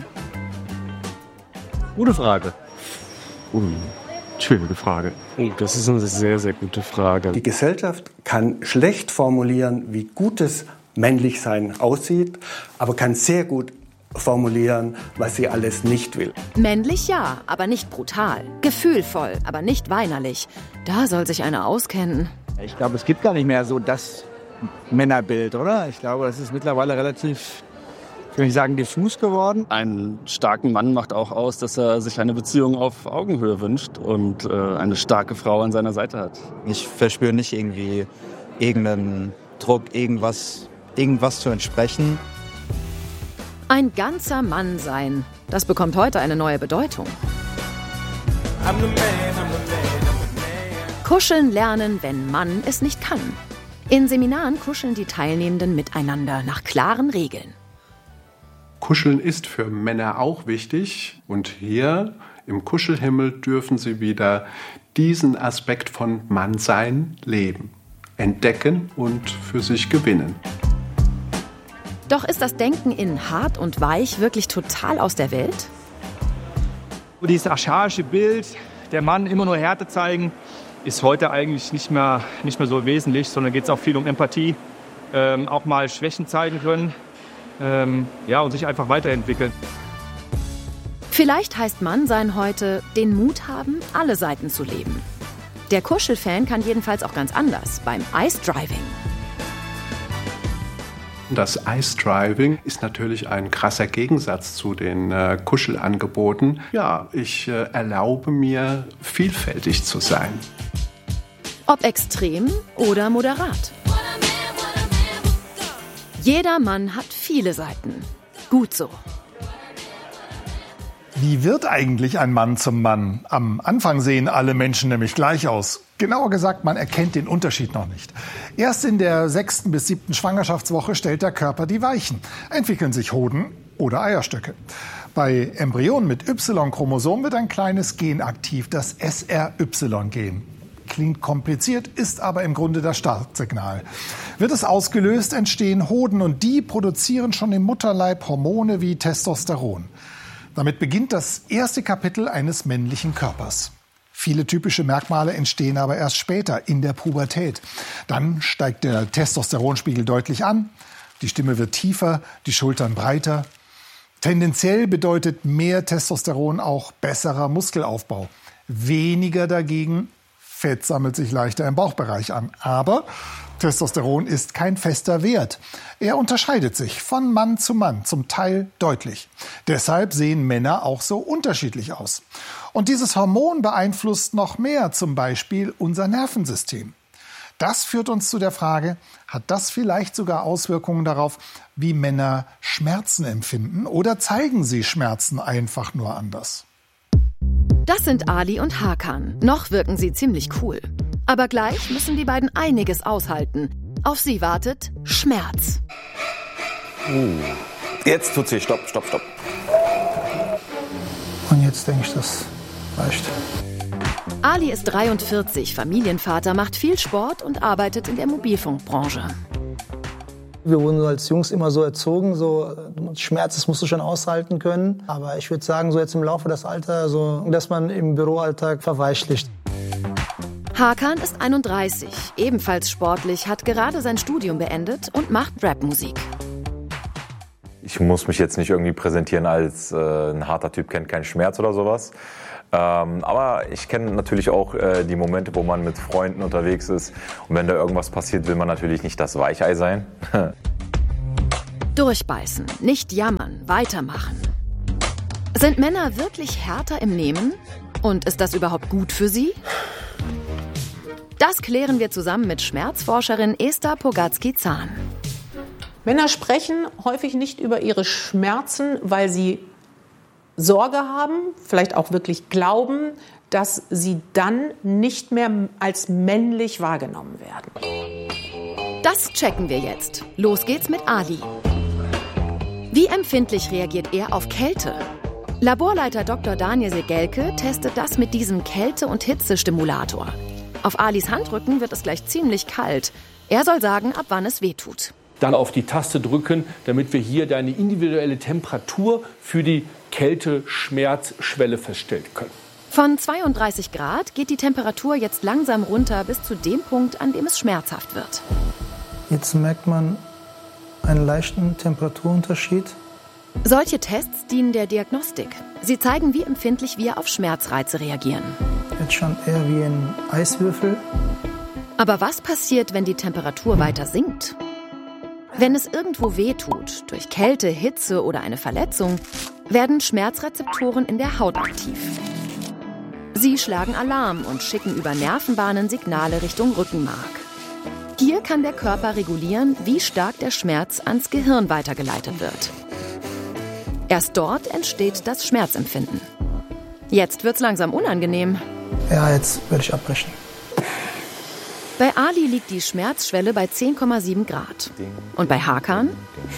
Gute Frage. Schwierige Frage. Das ist eine sehr, sehr gute Frage. Die Gesellschaft kann schlecht formulieren, wie gutes Männlichsein aussieht, aber kann sehr gut formulieren, was sie alles nicht will. Männlich ja, aber nicht brutal. Gefühlvoll, aber nicht weinerlich. Da soll sich einer auskennen. Ich glaube, es gibt gar nicht mehr so das Männerbild, oder? Ich glaube, das ist mittlerweile relativ, ich will nicht sagen, diffus geworden. Einen starken Mann macht auch aus, dass er sich eine Beziehung auf Augenhöhe wünscht und eine starke Frau an seiner Seite hat. Ich verspüre nicht irgendwie irgendeinen Druck, irgendwas zu entsprechen. Ein ganzer Mann sein, das bekommt heute eine neue Bedeutung. Kuscheln lernen, wenn Mann es nicht kann. In Seminaren kuscheln die Teilnehmenden miteinander nach klaren Regeln. Kuscheln ist für Männer auch wichtig und hier im Kuschelhimmel dürfen sie wieder diesen Aspekt von Mannsein leben, entdecken und für sich gewinnen. Doch ist das Denken in hart und weich wirklich total aus der Welt? Dieses archaische Bild, der Mann immer nur Härte zeigen, ist heute eigentlich nicht mehr so wesentlich, sondern geht es auch viel um Empathie, auch mal Schwächen zeigen können, und sich einfach weiterentwickeln. Vielleicht heißt Mannsein heute, den Mut haben, alle Seiten zu leben. Der Kuschelfan kann jedenfalls auch ganz anders, beim Ice Driving. Das Ice Driving ist natürlich ein krasser Gegensatz zu den Kuschelangeboten. Ja, ich erlaube mir, vielfältig zu sein. Ob extrem oder moderat. Jeder Mann hat viele Seiten. Gut so. Wie wird eigentlich ein Mann zum Mann? Am Anfang sehen alle Menschen nämlich gleich aus. Genauer gesagt, man erkennt den Unterschied noch nicht. Erst in der 6. bis 7. Schwangerschaftswoche stellt der Körper die Weichen. Entwickeln sich Hoden oder Eierstöcke. Bei Embryonen mit Y-Chromosom wird ein kleines Gen aktiv, das SRY-Gen. Klingt kompliziert, ist aber im Grunde das Startsignal. Wird es ausgelöst, entstehen Hoden und die produzieren schon im Mutterleib Hormone wie Testosteron. Damit beginnt das erste Kapitel eines männlichen Körpers. Viele typische Merkmale entstehen aber erst später, in der Pubertät. Dann steigt der Testosteronspiegel deutlich an, die Stimme wird tiefer, die Schultern breiter. Tendenziell bedeutet mehr Testosteron auch besserer Muskelaufbau. Weniger dagegen, Fett sammelt sich leichter im Bauchbereich an. Aber Testosteron ist kein fester Wert. Er unterscheidet sich von Mann, zum Teil deutlich. Deshalb sehen Männer auch so unterschiedlich aus. Und dieses Hormon beeinflusst noch mehr, zum Beispiel unser Nervensystem. Das führt uns zu der Frage, hat das vielleicht sogar Auswirkungen darauf, wie Männer Schmerzen empfinden, oder zeigen sie Schmerzen einfach nur anders? Das sind Ali und Hakan. Noch wirken sie ziemlich cool. Aber gleich müssen die beiden einiges aushalten. Auf sie wartet Schmerz. Jetzt tut sie. Stopp. Und jetzt denke ich, das reicht. Ali ist 43, Familienvater, macht viel Sport und arbeitet in der Mobilfunkbranche. Wir wurden als Jungs immer so erzogen, so Schmerz, das musst du schon aushalten können. Aber ich würde sagen, so jetzt im Laufe des Alters, so, dass man im Büroalltag verweichlicht. Hakan ist 31, ebenfalls sportlich, hat gerade sein Studium beendet und macht Rapmusik. Ich muss mich jetzt nicht irgendwie präsentieren als ein harter Typ, kennt keinen Schmerz oder sowas. Aber ich kenne natürlich auch die Momente, wo man mit Freunden unterwegs ist. Und wenn da irgendwas passiert, will man natürlich nicht das Weichei sein. Durchbeißen, nicht jammern, weitermachen. Sind Männer wirklich härter im Nehmen? Und ist das überhaupt gut für sie? Das klären wir zusammen mit Schmerzforscherin Esther Pogatzky-Zahn. Männer sprechen häufig nicht über ihre Schmerzen, weil sie Sorge haben, vielleicht auch wirklich glauben, dass sie dann nicht mehr als männlich wahrgenommen werden. Das checken wir jetzt. Los geht's mit Ali. Wie empfindlich reagiert er auf Kälte? Laborleiter Dr. Daniel Segelke testet das mit diesem Kälte- und Hitzestimulator. Auf Alis Handrücken wird es gleich ziemlich kalt. Er soll sagen, ab wann es wehtut. Dann auf die Taste drücken, damit wir hier deine individuelle Temperatur für die Kälte-Schmerzschwelle feststellen können. Von 32 Grad geht die Temperatur jetzt langsam runter bis zu dem Punkt, an dem es schmerzhaft wird. Jetzt merkt man einen leichten Temperaturunterschied. Solche Tests dienen der Diagnostik. Sie zeigen, wie empfindlich wir auf Schmerzreize reagieren. Jetzt schon eher wie ein Eiswürfel. Aber was passiert, wenn die Temperatur weiter sinkt? Wenn es irgendwo wehtut, durch Kälte, Hitze oder eine Verletzung, werden Schmerzrezeptoren in der Haut aktiv. Sie schlagen Alarm und schicken über Nervenbahnen Signale Richtung Rückenmark. Hier kann der Körper regulieren, wie stark der Schmerz ans Gehirn weitergeleitet wird. Erst dort entsteht das Schmerzempfinden. Jetzt wird's langsam unangenehm. Ja, jetzt werde ich abbrechen. Bei Ali liegt die Schmerzschwelle bei 10,7 Grad. Und bei Hakan?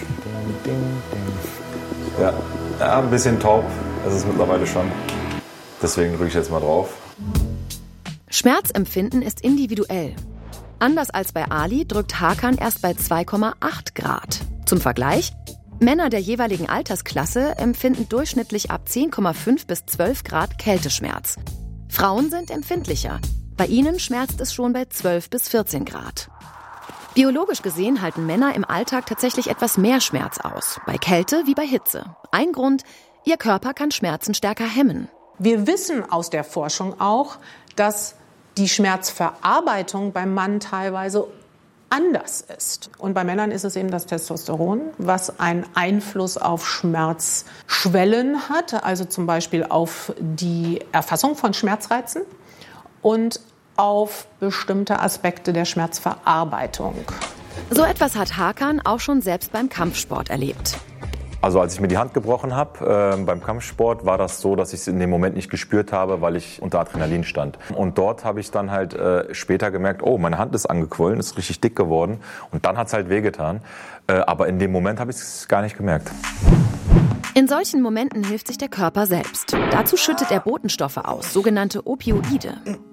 Ja, ein bisschen taub ist es mittlerweile schon. Deswegen drücke ich jetzt mal drauf. Schmerzempfinden ist individuell. Anders als bei Ali drückt Hakan erst bei 2,8 Grad. Zum Vergleich, Männer der jeweiligen Altersklasse empfinden durchschnittlich ab 10,5 bis 12 Grad Kälteschmerz. Frauen sind empfindlicher. Bei ihnen schmerzt es schon bei 12 bis 14 Grad. Biologisch gesehen halten Männer im Alltag tatsächlich etwas mehr Schmerz aus. Bei Kälte wie bei Hitze. Ein Grund, ihr Körper kann Schmerzen stärker hemmen. Wir wissen aus der Forschung auch, dass die Schmerzverarbeitung beim Mann teilweise anders ist. Und bei Männern ist es eben das Testosteron, was einen Einfluss auf Schmerzschwellen hat, also zum Beispiel auf die Erfassung von Schmerzreizen und auf bestimmte Aspekte der Schmerzverarbeitung. So etwas hat Hakan auch schon selbst beim Kampfsport erlebt. Also als ich mir die Hand gebrochen habe beim Kampfsport, war das so, dass ich es in dem Moment nicht gespürt habe, weil ich unter Adrenalin stand. Und dort habe ich dann halt später gemerkt, oh, meine Hand ist angequollen, ist richtig dick geworden. Und dann hat es halt wehgetan. Aber in dem Moment habe ich es gar nicht gemerkt. In solchen Momenten hilft sich der Körper selbst. Dazu schüttet er Botenstoffe aus, sogenannte Opioide.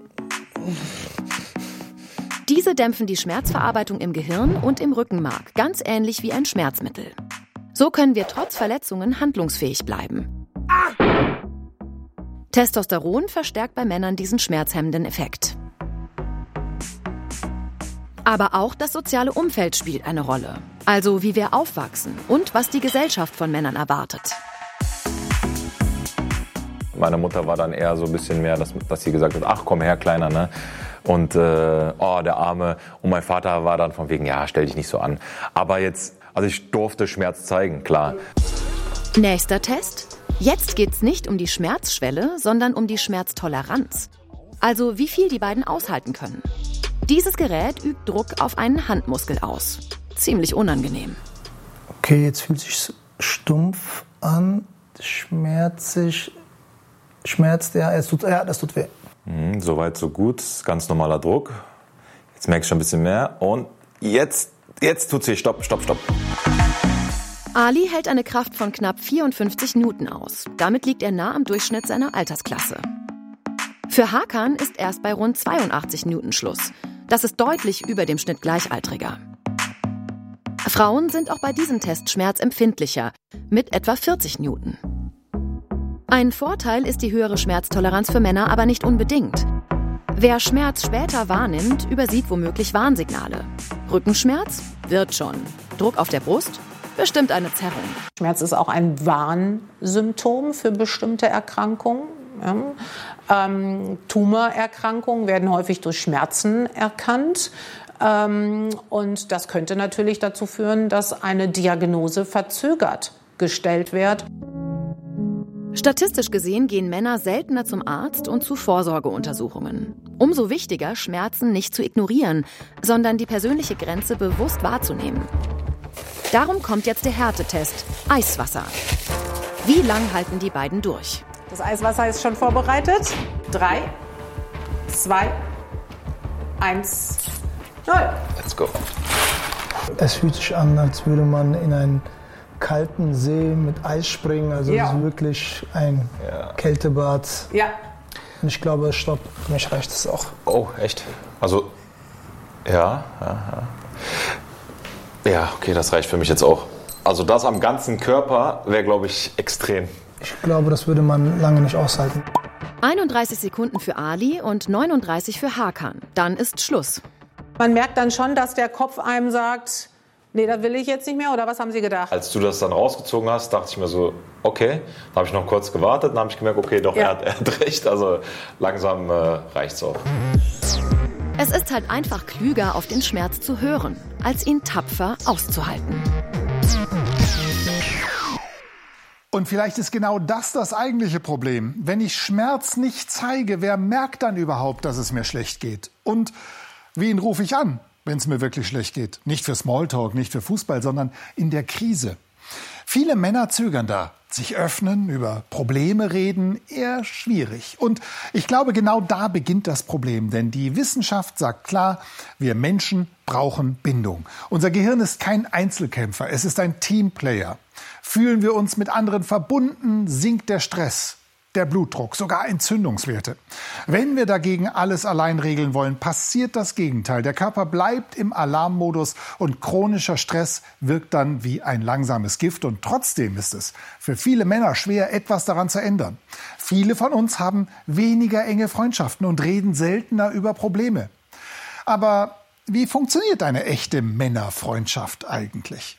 Diese dämpfen die Schmerzverarbeitung im Gehirn und im Rückenmark, ganz ähnlich wie ein Schmerzmittel. So können wir trotz Verletzungen handlungsfähig bleiben. Testosteron verstärkt bei Männern diesen schmerzhemmenden Effekt. Aber auch das soziale Umfeld spielt eine Rolle. Also wie wir aufwachsen und was die Gesellschaft von Männern erwartet. Meine Mutter war dann eher so ein bisschen mehr, dass sie gesagt hat, ach komm her, Kleiner, ne? Und oh, der Arme. Und mein Vater war dann von wegen, ja, stell dich nicht so an. Aber jetzt, also ich durfte Schmerz zeigen, klar. Nächster Test. Jetzt geht's nicht um die Schmerzschwelle, sondern um die Schmerztoleranz. Also wie viel die beiden aushalten können. Dieses Gerät übt Druck auf einen Handmuskel aus. Ziemlich unangenehm. Okay, jetzt fühlt sich stumpf an, schmerzig. Schmerzt, ja, das tut weh. Soweit, so gut. Ganz normaler Druck. Jetzt merke ich schon ein bisschen mehr. Und jetzt tut's weh. Stopp. Ali hält eine Kraft von knapp 54 Newton aus. Damit liegt er nah am Durchschnitt seiner Altersklasse. Für Hakan ist erst bei rund 82 Newton Schluss. Das ist deutlich über dem Schnitt Gleichaltriger. Frauen sind auch bei diesem Test schmerzempfindlicher, mit etwa 40 Newton. Ein Vorteil ist die höhere Schmerztoleranz für Männer aber nicht unbedingt. Wer Schmerz später wahrnimmt, übersieht womöglich Warnsignale. Rückenschmerz? Wird schon. Druck auf der Brust? Bestimmt eine Zerrung. Schmerz ist auch ein Warnsymptom für bestimmte Erkrankungen. Ja. Tumorerkrankungen werden häufig durch Schmerzen erkannt. Und das könnte natürlich dazu führen, dass eine Diagnose verzögert gestellt wird. Statistisch gesehen gehen Männer seltener zum Arzt und zu Vorsorgeuntersuchungen. Umso wichtiger, Schmerzen nicht zu ignorieren, sondern die persönliche Grenze bewusst wahrzunehmen. Darum kommt jetzt der Härtetest, Eiswasser. Wie lang halten die beiden durch? Das Eiswasser ist schon vorbereitet. 3, 2, 1, 0. Let's go. Es fühlt sich an, als würde man in einen kalten See mit Eis springen. Also es ist wirklich ein Kältebad. Ja. Und ich glaube, stopp, für mich reicht es auch. Oh, echt? Also, ja, okay, das reicht für mich jetzt auch. Also das am ganzen Körper wäre, glaube ich, extrem. Ich glaube, das würde man lange nicht aushalten. 31 Sekunden für Ali und 39 für Hakan. Dann ist Schluss. Man merkt dann schon, dass der Kopf einem sagt, nee, da will ich jetzt nicht mehr, oder was haben Sie gedacht? Als du das dann rausgezogen hast, dachte ich mir so, okay. Dann habe ich noch kurz gewartet, dann habe ich gemerkt, okay, doch, er hat recht. Also langsam reicht's auch. Es ist halt einfach klüger, auf den Schmerz zu hören, als ihn tapfer auszuhalten. Und vielleicht ist genau das eigentliche Problem. Wenn ich Schmerz nicht zeige, wer merkt dann überhaupt, dass es mir schlecht geht? Und wen rufe ich an, wenn es mir wirklich schlecht geht? Nicht für Smalltalk, nicht für Fußball, sondern in der Krise. Viele Männer zögern da. Sich öffnen, über Probleme reden, eher schwierig. Und ich glaube, genau da beginnt das Problem. Denn die Wissenschaft sagt klar, wir Menschen brauchen Bindung. Unser Gehirn ist kein Einzelkämpfer, es ist ein Teamplayer. Fühlen wir uns mit anderen verbunden, sinkt der Stress, der Blutdruck, sogar Entzündungswerte. Wenn wir dagegen alles allein regeln wollen, passiert das Gegenteil. Der Körper bleibt im Alarmmodus und chronischer Stress wirkt dann wie ein langsames Gift. Und trotzdem ist es für viele Männer schwer, etwas daran zu ändern. Viele von uns haben weniger enge Freundschaften und reden seltener über Probleme. Aber wie funktioniert eine echte Männerfreundschaft eigentlich?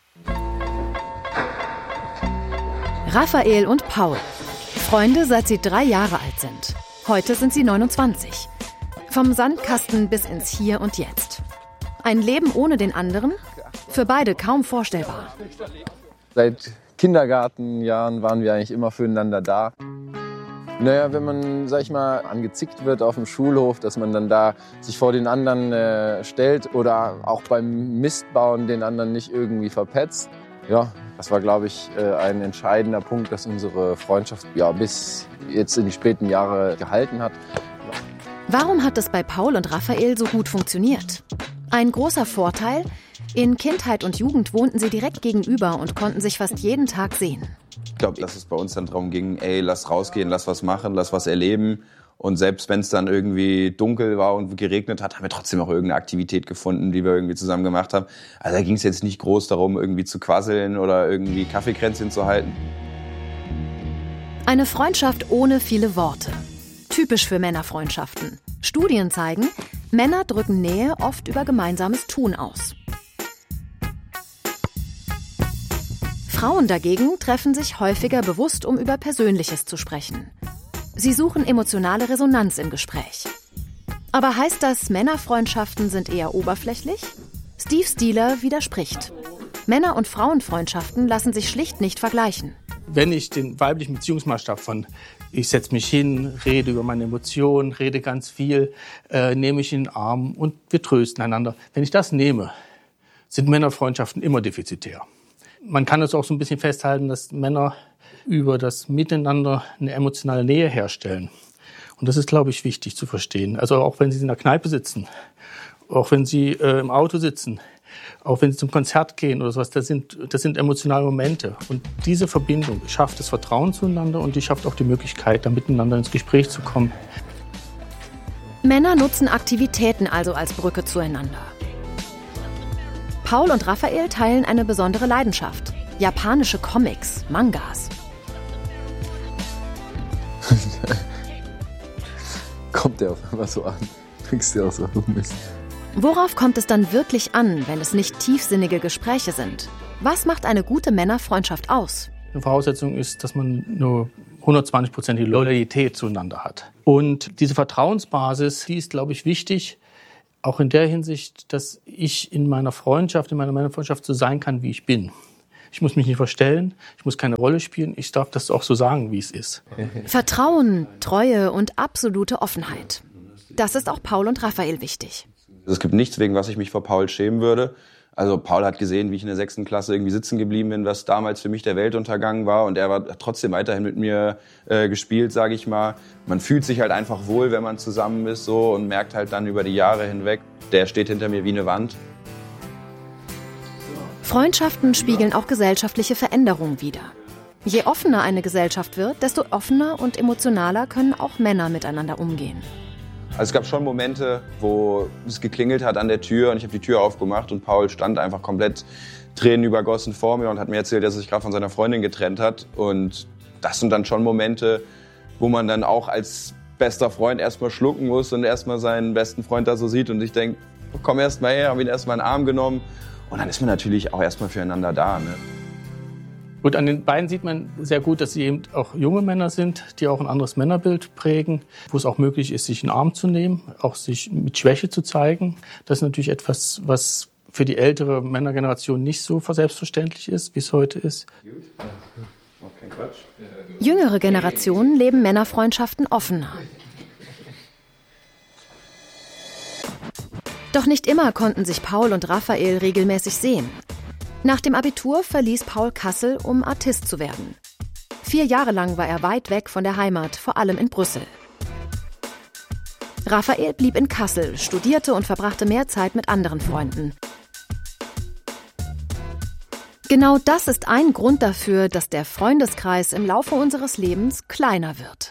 Raphael und Paul. Freunde, seit sie 3 Jahre alt sind. Heute sind sie 29. Vom Sandkasten bis ins Hier und Jetzt. Ein Leben ohne den anderen? Für beide kaum vorstellbar. Seit Kindergartenjahren waren wir eigentlich immer füreinander da. Naja, wenn man, sag ich mal, angezickt wird auf dem Schulhof, dass man dann da sich vor den anderen stellt oder auch beim Mistbauen den anderen nicht irgendwie verpetzt. Ja, das war, glaube ich, ein entscheidender Punkt, dass unsere Freundschaft bis jetzt in die späten Jahre gehalten hat. Warum hat es bei Paul und Raphael so gut funktioniert? Ein großer Vorteil: In Kindheit und Jugend wohnten sie direkt gegenüber und konnten sich fast jeden Tag sehen. Ich glaube, dass es bei uns dann darum ging, lass rausgehen, lass was machen, lass was erleben. Und selbst wenn es dann irgendwie dunkel war und geregnet hat, haben wir trotzdem auch irgendeine Aktivität gefunden, die wir irgendwie zusammen gemacht haben. Also da ging es jetzt nicht groß darum, irgendwie zu quasseln oder irgendwie Kaffeekränzchen zu halten. Eine Freundschaft ohne viele Worte. Typisch für Männerfreundschaften. Studien zeigen, Männer drücken Nähe oft über gemeinsames Tun aus. Frauen dagegen treffen sich häufiger bewusst, um über Persönliches zu sprechen. Sie suchen emotionale Resonanz im Gespräch. Aber heißt das, Männerfreundschaften sind eher oberflächlich? Steve Stieler widerspricht. Männer- und Frauenfreundschaften lassen sich schlicht nicht vergleichen. Wenn ich den weiblichen Beziehungsmaßstab von ich setze mich hin, rede über meine Emotionen, rede ganz viel, nehme ich in den Arm und wir trösten einander. Wenn ich das nehme, sind Männerfreundschaften immer defizitär. Man kann es auch so ein bisschen festhalten, dass Männer über das Miteinander eine emotionale Nähe herstellen. Und das ist, glaube ich, wichtig zu verstehen. Also auch wenn Sie in der Kneipe sitzen, auch wenn Sie im Auto sitzen, auch wenn Sie zum Konzert gehen oder sowas, das sind emotionale Momente. Und diese Verbindung schafft das Vertrauen zueinander und die schafft auch die Möglichkeit, da miteinander ins Gespräch zu kommen. Männer nutzen Aktivitäten also als Brücke zueinander. Paul und Raphael teilen eine besondere Leidenschaft: japanische Comics, Mangas. Kommt der auf einmal so an? Kriegst du auch so Mist. Worauf kommt es dann wirklich an, wenn es nicht tiefsinnige Gespräche sind? Was macht eine gute Männerfreundschaft aus? Eine Voraussetzung ist, dass man nur 120% Loyalität zueinander hat. Und diese Vertrauensbasis, die ist, glaube ich, wichtig, auch in der Hinsicht, dass ich in meiner Männerfreundschaft so sein kann, wie ich bin. Ich muss mich nicht verstellen, ich muss keine Rolle spielen, ich darf das auch so sagen, wie es ist. Vertrauen, Treue und absolute Offenheit. Das ist auch Paul und Raphael wichtig. Es gibt nichts, wegen was ich mich vor Paul schämen würde. Also Paul hat gesehen, wie ich in der 6. Klasse irgendwie sitzen geblieben bin, was damals für mich der Weltuntergang war. Und er hat trotzdem weiterhin mit mir gespielt, sage ich mal. Man fühlt sich halt einfach wohl, wenn man zusammen ist so und merkt halt dann über die Jahre hinweg, der steht hinter mir wie eine Wand. Freundschaften spiegeln auch gesellschaftliche Veränderungen wider. Je offener eine Gesellschaft wird, desto offener und emotionaler können auch Männer miteinander umgehen. Also es gab schon Momente, wo es geklingelt hat an der Tür und ich habe die Tür aufgemacht und Paul stand einfach komplett tränenübergossen vor mir und hat mir erzählt, dass er sich gerade von seiner Freundin getrennt hat. Und das sind dann schon Momente, wo man dann auch als bester Freund erstmal schlucken muss und erstmal seinen besten Freund da so sieht und ich denke, komm erst mal her, habe ihn erstmal in den Arm genommen und dann ist man natürlich auch erstmal füreinander da. Ne? Gut, an den beiden sieht man sehr gut, dass sie eben auch junge Männer sind, die auch ein anderes Männerbild prägen, wo es auch möglich ist, sich in den Arm zu nehmen, auch sich mit Schwäche zu zeigen. Das ist natürlich etwas, was für die ältere Männergeneration nicht so selbstverständlich ist, wie es heute ist. Jüngere Generationen leben Männerfreundschaften offener. Doch nicht immer konnten sich Paul und Raphael regelmäßig sehen. Nach dem Abitur verließ Paul Kassel, um Artist zu werden. 4 Jahre lang war er weit weg von der Heimat, vor allem in Brüssel. Raphael blieb in Kassel, studierte und verbrachte mehr Zeit mit anderen Freunden. Genau das ist ein Grund dafür, dass der Freundeskreis im Laufe unseres Lebens kleiner wird.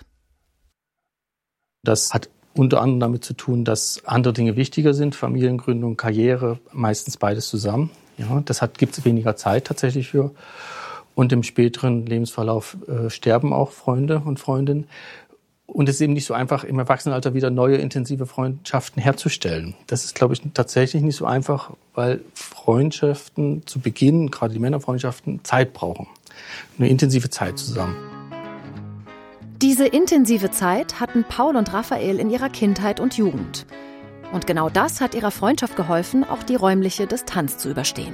Das hat unter anderem damit zu tun, dass andere Dinge wichtiger sind, Familiengründung, Karriere, meistens beides zusammen. Ja, gibt es weniger Zeit tatsächlich für. Und im späteren Lebensverlauf sterben auch Freunde und Freundinnen. Und es ist eben nicht so einfach, im Erwachsenenalter wieder neue, intensive Freundschaften herzustellen. Das ist, glaube ich, tatsächlich nicht so einfach, weil Freundschaften zu Beginn, gerade die Männerfreundschaften, Zeit brauchen. Eine intensive Zeit zusammen. Diese intensive Zeit hatten Paul und Raphael in ihrer Kindheit und Jugend. Und genau das hat ihrer Freundschaft geholfen, auch die räumliche Distanz zu überstehen.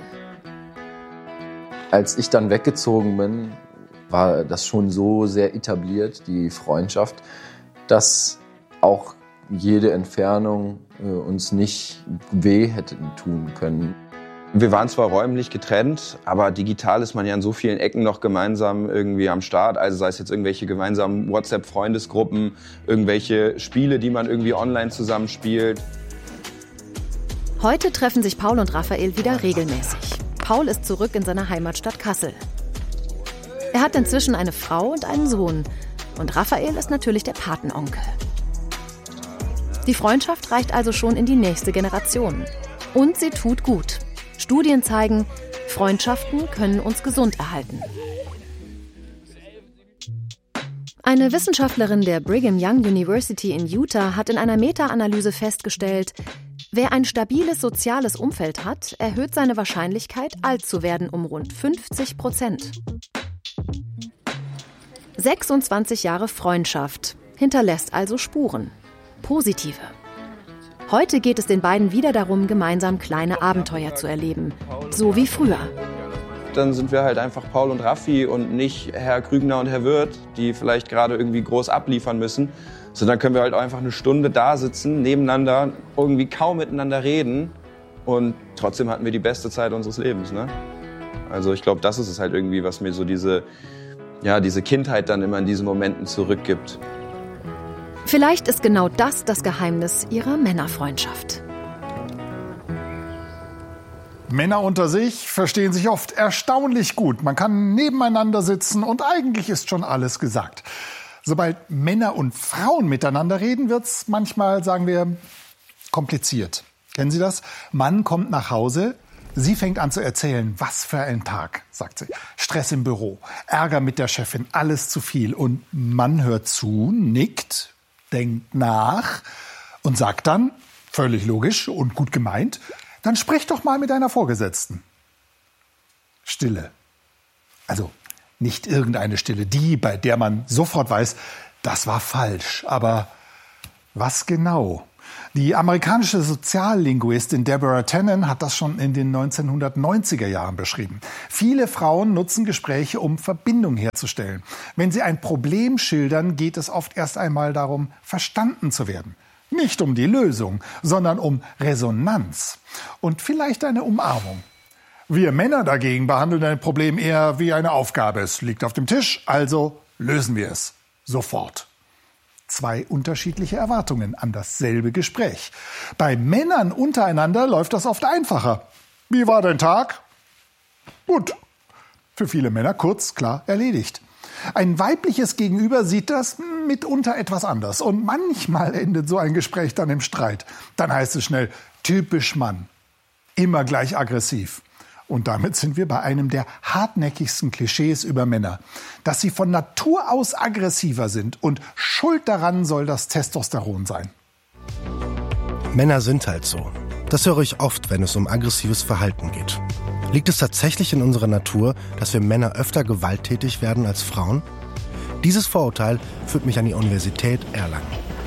Als ich dann weggezogen bin, war das schon so sehr etabliert, die Freundschaft, dass auch jede Entfernung uns nicht weh hätte tun können. Wir waren zwar räumlich getrennt, aber digital ist man ja in so vielen Ecken noch gemeinsam irgendwie am Start. Also sei es jetzt irgendwelche gemeinsamen WhatsApp-Freundesgruppen, irgendwelche Spiele, die man irgendwie online zusammenspielt. Heute treffen sich Paul und Raphael wieder regelmäßig. Paul ist zurück in seiner Heimatstadt Kassel. Er hat inzwischen eine Frau und einen Sohn. Und Raphael ist natürlich der Patenonkel. Die Freundschaft reicht also schon in die nächste Generation. Und sie tut gut. Studien zeigen, Freundschaften können uns gesund erhalten. Eine Wissenschaftlerin der Brigham Young University in Utah hat in einer Meta-Analyse festgestellt, wer ein stabiles soziales Umfeld hat, erhöht seine Wahrscheinlichkeit, alt zu werden, um rund 50%. 26 Jahre Freundschaft hinterlässt also Spuren. Positive. Heute geht es den beiden wieder darum, gemeinsam kleine Abenteuer zu erleben. So wie früher. Dann sind wir halt einfach Paul und Raffi und nicht Herr Krügner und Herr Wirth, die vielleicht gerade irgendwie groß abliefern müssen. Sondern können wir halt einfach eine Stunde da sitzen, nebeneinander, irgendwie kaum miteinander reden. Und trotzdem hatten wir die beste Zeit unseres Lebens. Ne? Also ich glaube, das ist es halt irgendwie, was mir so diese Kindheit dann immer in diesen Momenten zurückgibt. Vielleicht ist genau das Geheimnis ihrer Männerfreundschaft. Männer unter sich verstehen sich oft erstaunlich gut. Man kann nebeneinander sitzen und eigentlich ist schon alles gesagt. Sobald Männer und Frauen miteinander reden, wird's manchmal, sagen wir, kompliziert. Kennen Sie das? Mann kommt nach Hause, Sie fängt an zu erzählen, was für ein Tag, sagt sie. Stress im Büro, Ärger mit der Chefin, alles zu viel. Und Mann hört zu, nickt, denkt nach und sagt dann, völlig logisch und gut gemeint, dann sprich doch mal mit deiner Vorgesetzten. Stille. Also nicht irgendeine Stille, die, bei der man sofort weiß, das war falsch. Aber was genau? Die amerikanische Soziallinguistin Deborah Tannen hat das schon in den 1990er Jahren beschrieben. Viele Frauen nutzen Gespräche, um Verbindung herzustellen. Wenn sie ein Problem schildern, geht es oft erst einmal darum, verstanden zu werden. Nicht um die Lösung, sondern um Resonanz und vielleicht eine Umarmung. Wir Männer dagegen behandeln ein Problem eher wie eine Aufgabe. Es liegt auf dem Tisch, also lösen wir es. Sofort. 2 unterschiedliche Erwartungen an dasselbe Gespräch. Bei Männern untereinander läuft das oft einfacher. Wie war dein Tag? Gut. Für viele Männer kurz, klar, erledigt. Ein weibliches Gegenüber sieht das mitunter etwas anders. Und manchmal endet so ein Gespräch dann im Streit. Dann heißt es schnell, typisch Mann. Immer gleich aggressiv. Und damit sind wir bei einem der hartnäckigsten Klischees über Männer. Dass sie von Natur aus aggressiver sind und schuld daran soll das Testosteron sein. Männer sind halt so. Das höre ich oft, wenn es um aggressives Verhalten geht. Liegt es tatsächlich in unserer Natur, dass wir Männer öfter gewalttätig werden als Frauen? Dieses Vorurteil führt mich an die Universität Erlangen.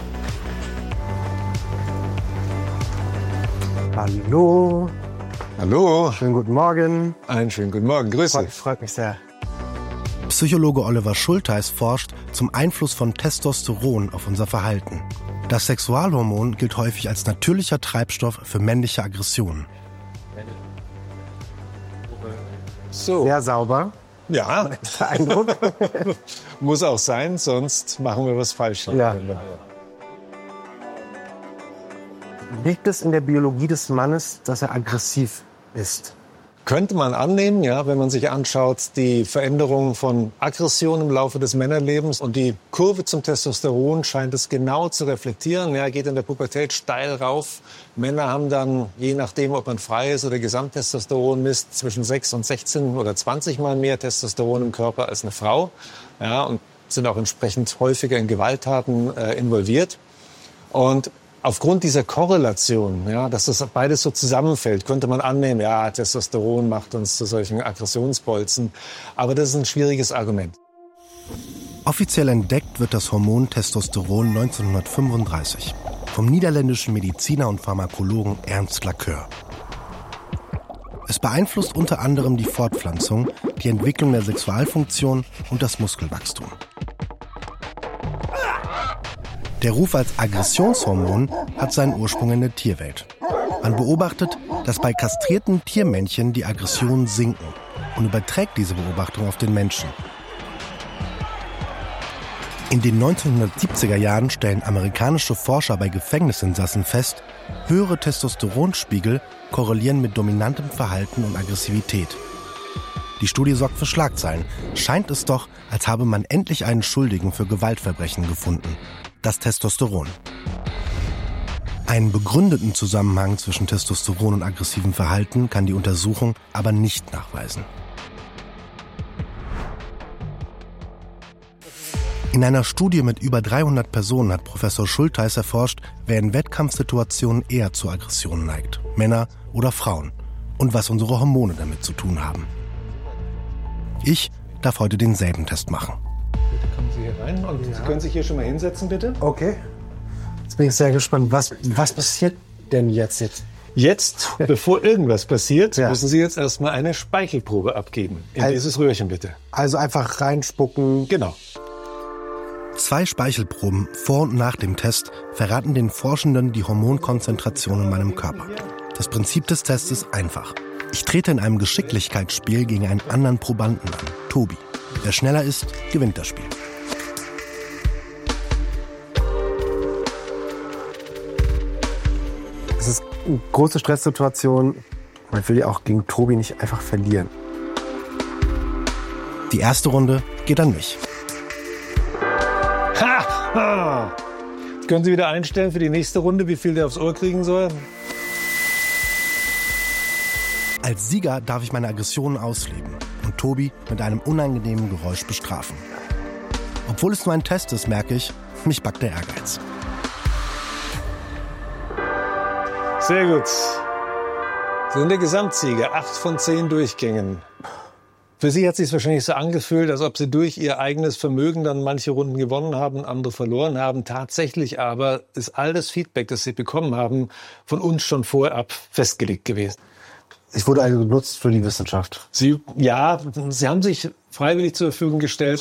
Hallo. Hallo. Schönen guten Morgen. Einen schönen guten Morgen. Grüße. Freut mich sehr. Psychologe Oliver Schultheis forscht zum Einfluss von Testosteron auf unser Verhalten. Das Sexualhormon gilt häufig als natürlicher Treibstoff für männliche Aggressionen. So. Sehr sauber. Ja. Eindruck. Muss auch sein, sonst machen wir was falsch. Ja. Liegt es in der Biologie des Mannes, dass er aggressiv ist? Könnte man annehmen, ja, wenn man sich anschaut, die Veränderung von Aggression im Laufe des Männerlebens und die Kurve zum Testosteron scheint es genau zu reflektieren. Ja, geht in der Pubertät steil rauf. Männer haben dann, je nachdem, ob man freies oder Gesamttestosteron misst, zwischen 6 und 16 oder 20 Mal mehr Testosteron im Körper als eine Frau. Ja, und sind auch entsprechend häufiger in Gewalttaten involviert. Und aufgrund dieser Korrelation, ja, dass das beides so zusammenfällt, könnte man annehmen, ja, Testosteron macht uns zu solchen Aggressionsbolzen. Aber das ist ein schwieriges Argument. Offiziell entdeckt wird das Hormon Testosteron 1935 vom niederländischen Mediziner und Pharmakologen Ernst Lacoeur. Es beeinflusst unter anderem die Fortpflanzung, die Entwicklung der Sexualfunktion und das Muskelwachstum. Der Ruf als Aggressionshormon hat seinen Ursprung in der Tierwelt. Man beobachtet, dass bei kastrierten Tiermännchen die Aggressionen sinken und überträgt diese Beobachtung auf den Menschen. In den 1970er Jahren stellen amerikanische Forscher bei Gefängnisinsassen fest, höhere Testosteronspiegel korrelieren mit dominantem Verhalten und Aggressivität. Die Studie sorgt für Schlagzeilen. Scheint es doch, als habe man endlich einen Schuldigen für Gewaltverbrechen gefunden. Das Testosteron. Einen begründeten Zusammenhang zwischen Testosteron und aggressivem Verhalten kann die Untersuchung aber nicht nachweisen. In einer Studie mit über 300 Personen hat Professor Schultheis erforscht, wer in Wettkampfsituationen eher zu Aggressionen neigt, Männer oder Frauen, und was unsere Hormone damit zu tun haben. Ich darf heute denselben Test machen. Bitte kommen Sie hier rein und Sie können sich hier schon mal hinsetzen, bitte. Okay. Jetzt bin ich sehr gespannt. Was passiert denn jetzt? Jetzt, bevor irgendwas passiert, müssen Sie jetzt erstmal eine Speichelprobe abgeben. In dieses Röhrchen, bitte. Also einfach reinspucken. Genau. 2 Speichelproben vor und nach dem Test verraten den Forschenden die Hormonkonzentration in meinem Körper. Das Prinzip des Tests ist einfach. Ich trete in einem Geschicklichkeitsspiel gegen einen anderen Probanden an, Tobi. Wer schneller ist, gewinnt das Spiel. Es ist eine große Stresssituation. Man will ja auch gegen Tobi nicht einfach verlieren. Die erste Runde geht an mich. Ha! Jetzt können Sie wieder einstellen für die nächste Runde, wie viel der aufs Ohr kriegen soll. Als Sieger darf ich meine Aggressionen ausleben und Tobi mit einem unangenehmen Geräusch bestrafen. Obwohl es nur ein Test ist, merke ich, mich packt der Ehrgeiz. Sehr gut. Sie sind der Gesamtsieger, 8 von 10 Durchgängen. Für Sie hat es sich wahrscheinlich so angefühlt, als ob Sie durch Ihr eigenes Vermögen dann manche Runden gewonnen haben, andere verloren haben. Tatsächlich aber ist all das Feedback, das Sie bekommen haben, von uns schon vorab festgelegt gewesen. Ich wurde also genutzt für die Wissenschaft. Sie haben sich freiwillig zur Verfügung gestellt.